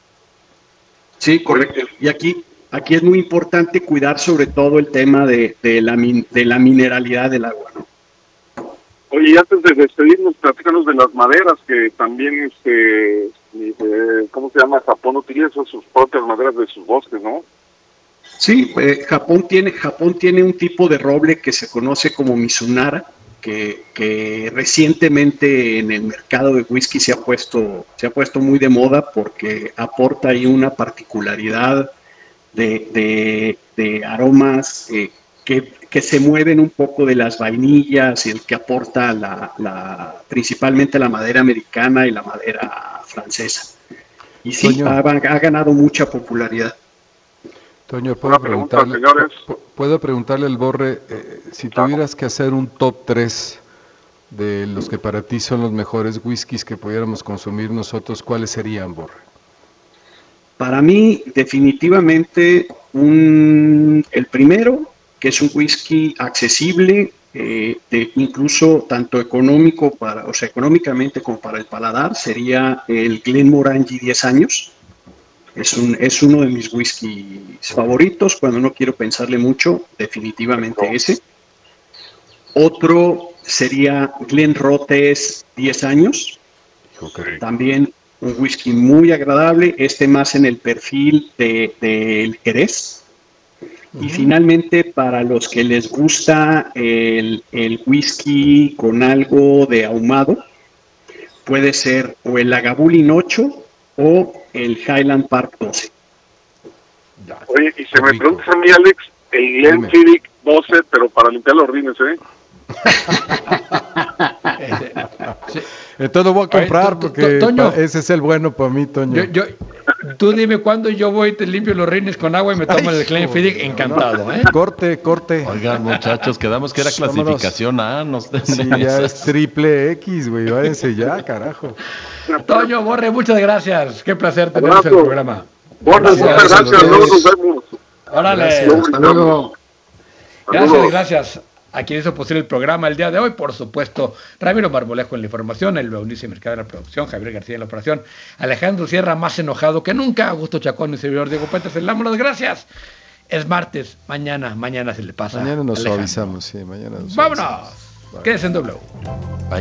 Speaker 15: Sí, correcto. Y aquí, aquí es muy importante cuidar sobre todo el tema de, de, la, min- de la mineralidad del agua, ¿no?
Speaker 14: Oye, y antes de despedirnos, platícanos de las maderas, que también, este, eh, ¿cómo se llama? Japón utiliza sus propias maderas de sus bosques, ¿no?
Speaker 15: Sí, eh, Japón tiene Japón tiene un tipo de roble que se conoce como Mizunara, que, que recientemente en el mercado de whisky se ha puesto se ha puesto muy de moda porque aporta ahí una particularidad de, de, de aromas eh, que, que se mueven un poco de las vainillas y el que aporta la, la principalmente la madera americana y la madera francesa. Y sí,
Speaker 1: Toño.
Speaker 15: ha, ha ganado mucha popularidad.
Speaker 1: Toño, ¿puedo
Speaker 14: Una pregunta,
Speaker 1: preguntarle,
Speaker 14: señores.
Speaker 1: pu- ¿puedo preguntarle al Borre, eh, si tuvieras que hacer un top tres de los que para ti son los mejores whiskies que pudiéramos consumir nosotros, ¿cuáles serían, Borre?
Speaker 15: Para mí, definitivamente, un, el primero, que es un whisky accesible, eh, de, incluso tanto económico, para, o sea, económicamente como para el paladar, sería el Glenmorangie diez años. Es, un, es uno de mis whiskies favoritos, cuando no quiero pensarle mucho, definitivamente ese. Otro sería Glenrothes diez años, también un whisky muy agradable, este más en el perfil del de, Jerez. Y finalmente, para los que les gusta el, el whisky con algo de ahumado, puede ser o el Lagavulin ocho o el Highland Park doce.
Speaker 14: Oye, y se me pregunta a mí, Alex, el Glenfiddich doce, pero para limpiar los rines, ¿eh?
Speaker 1: Entonces lo voy a comprar
Speaker 2: Oye, to- to-
Speaker 1: porque
Speaker 2: Toño.
Speaker 1: pa- ese es el bueno para mí, Toño.
Speaker 2: Yo, yo, tú dime cuándo yo voy, te limpio los rines con agua y me tomo Ay, el Glenfiddich, encantado, ¿eh?
Speaker 1: Corte, corte.
Speaker 3: Oigan, muchachos, quedamos que era clasificación A. No,
Speaker 1: sí, ya es triple X, güey, váyanse ya, carajo.
Speaker 2: Toño Borre, muchas gracias. Qué placer tenernos en el programa.
Speaker 14: Borre, muchas gracias, luego nos vemos.
Speaker 2: Órale.
Speaker 14: Gracias, hasta luego.
Speaker 2: Gracias, gracias a quien hizo posible el programa el día de hoy. Por supuesto, Ramiro Marmolejo en la información, el Eunice Mercado en la producción, Javier García en la operación, Alejandro Sierra más enojado que nunca, Augusto Chacón y servidor Diego Pérez. Vámonos, gracias. Es martes, mañana, mañana se le pasa.
Speaker 1: Mañana nos
Speaker 2: Alejandro.
Speaker 1: avisamos, sí, mañana nos
Speaker 2: Vámonos.
Speaker 1: Avisamos.
Speaker 2: Quédese en W.
Speaker 3: Bye.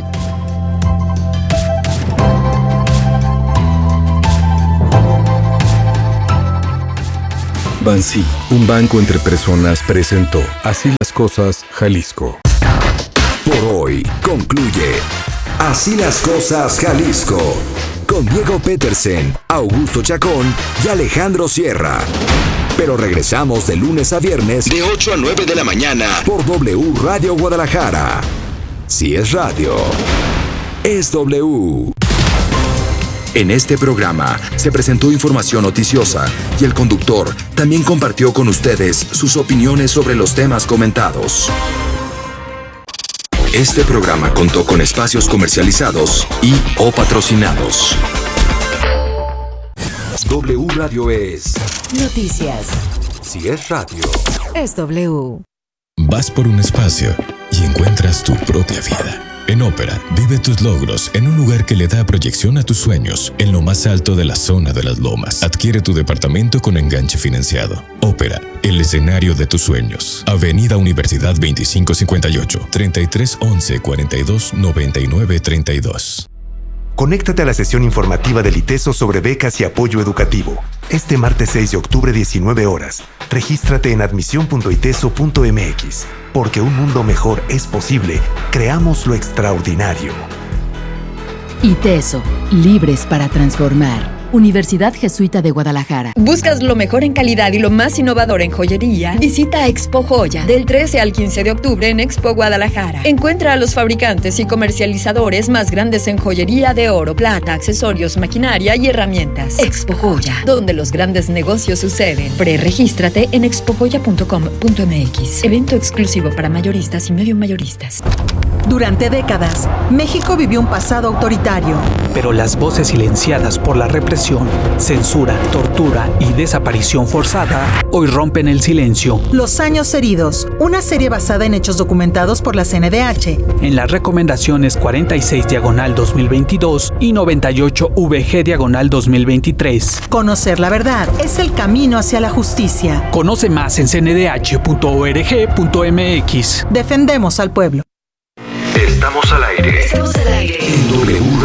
Speaker 7: Bansi, un banco entre personas, presentó Así las cosas, Jalisco.
Speaker 4: Por hoy concluye Así las cosas, Jalisco, con Diego Petersen, Augusto Chacón y Alejandro Sierra. Pero regresamos de lunes a viernes de ocho a nueve de la mañana por W Radio Guadalajara. Si es radio, es W. En este programa se presentó información noticiosa y el conductor también compartió con ustedes sus opiniones sobre los temas comentados. Este programa contó con espacios comercializados y o patrocinados. W Radio es
Speaker 6: Noticias.
Speaker 4: Si es radio,
Speaker 6: es W.
Speaker 8: Vas por un espacio y encuentras tu propia vida. En Ópera, vive tus logros en un lugar que le da proyección a tus sueños, en lo más alto de la zona de las lomas. Adquiere tu departamento con enganche financiado. Ópera, el escenario de tus sueños. Avenida Universidad veinticinco cincuenta y ocho, treinta y tres once, cuarenta y dos, noventa y nueve, treinta y dos.
Speaker 17: Conéctate a la sesión informativa del ITESO sobre becas y apoyo educativo. Este martes seis de octubre, diecinueve horas. Regístrate en admisión punto iteso punto m x. Porque un mundo mejor es posible, creamos lo extraordinario.
Speaker 18: ITESO, libres para transformar. Universidad Jesuita de Guadalajara.
Speaker 12: ¿Buscas lo mejor en calidad y lo más innovador en joyería? Visita Expo Joya del trece al quince de octubre en Expo Guadalajara. Encuentra a los fabricantes y comercializadores más grandes en joyería de oro, plata, accesorios, maquinaria y herramientas. Expo Joya, donde los grandes negocios suceden. Preregístrate en expo joya punto com punto m x. Evento exclusivo para mayoristas y medio mayoristas.
Speaker 19: Durante décadas, México vivió un pasado autoritario.
Speaker 20: Pero las voces silenciadas por la represión, censura, tortura y desaparición forzada hoy rompen el silencio.
Speaker 19: Los años heridos, una serie basada en hechos documentados por la C N D H.
Speaker 20: En las recomendaciones cuarenta y seis diagonal dos mil veintidós y noventa y ocho V G diagonal dos mil veintitrés.
Speaker 19: Conocer la verdad es el camino hacia la justicia.
Speaker 20: Conoce más en c n d h punto org punto m x.
Speaker 19: Defendemos al pueblo.
Speaker 4: Estamos al aire.
Speaker 6: Estamos al aire.
Speaker 4: En W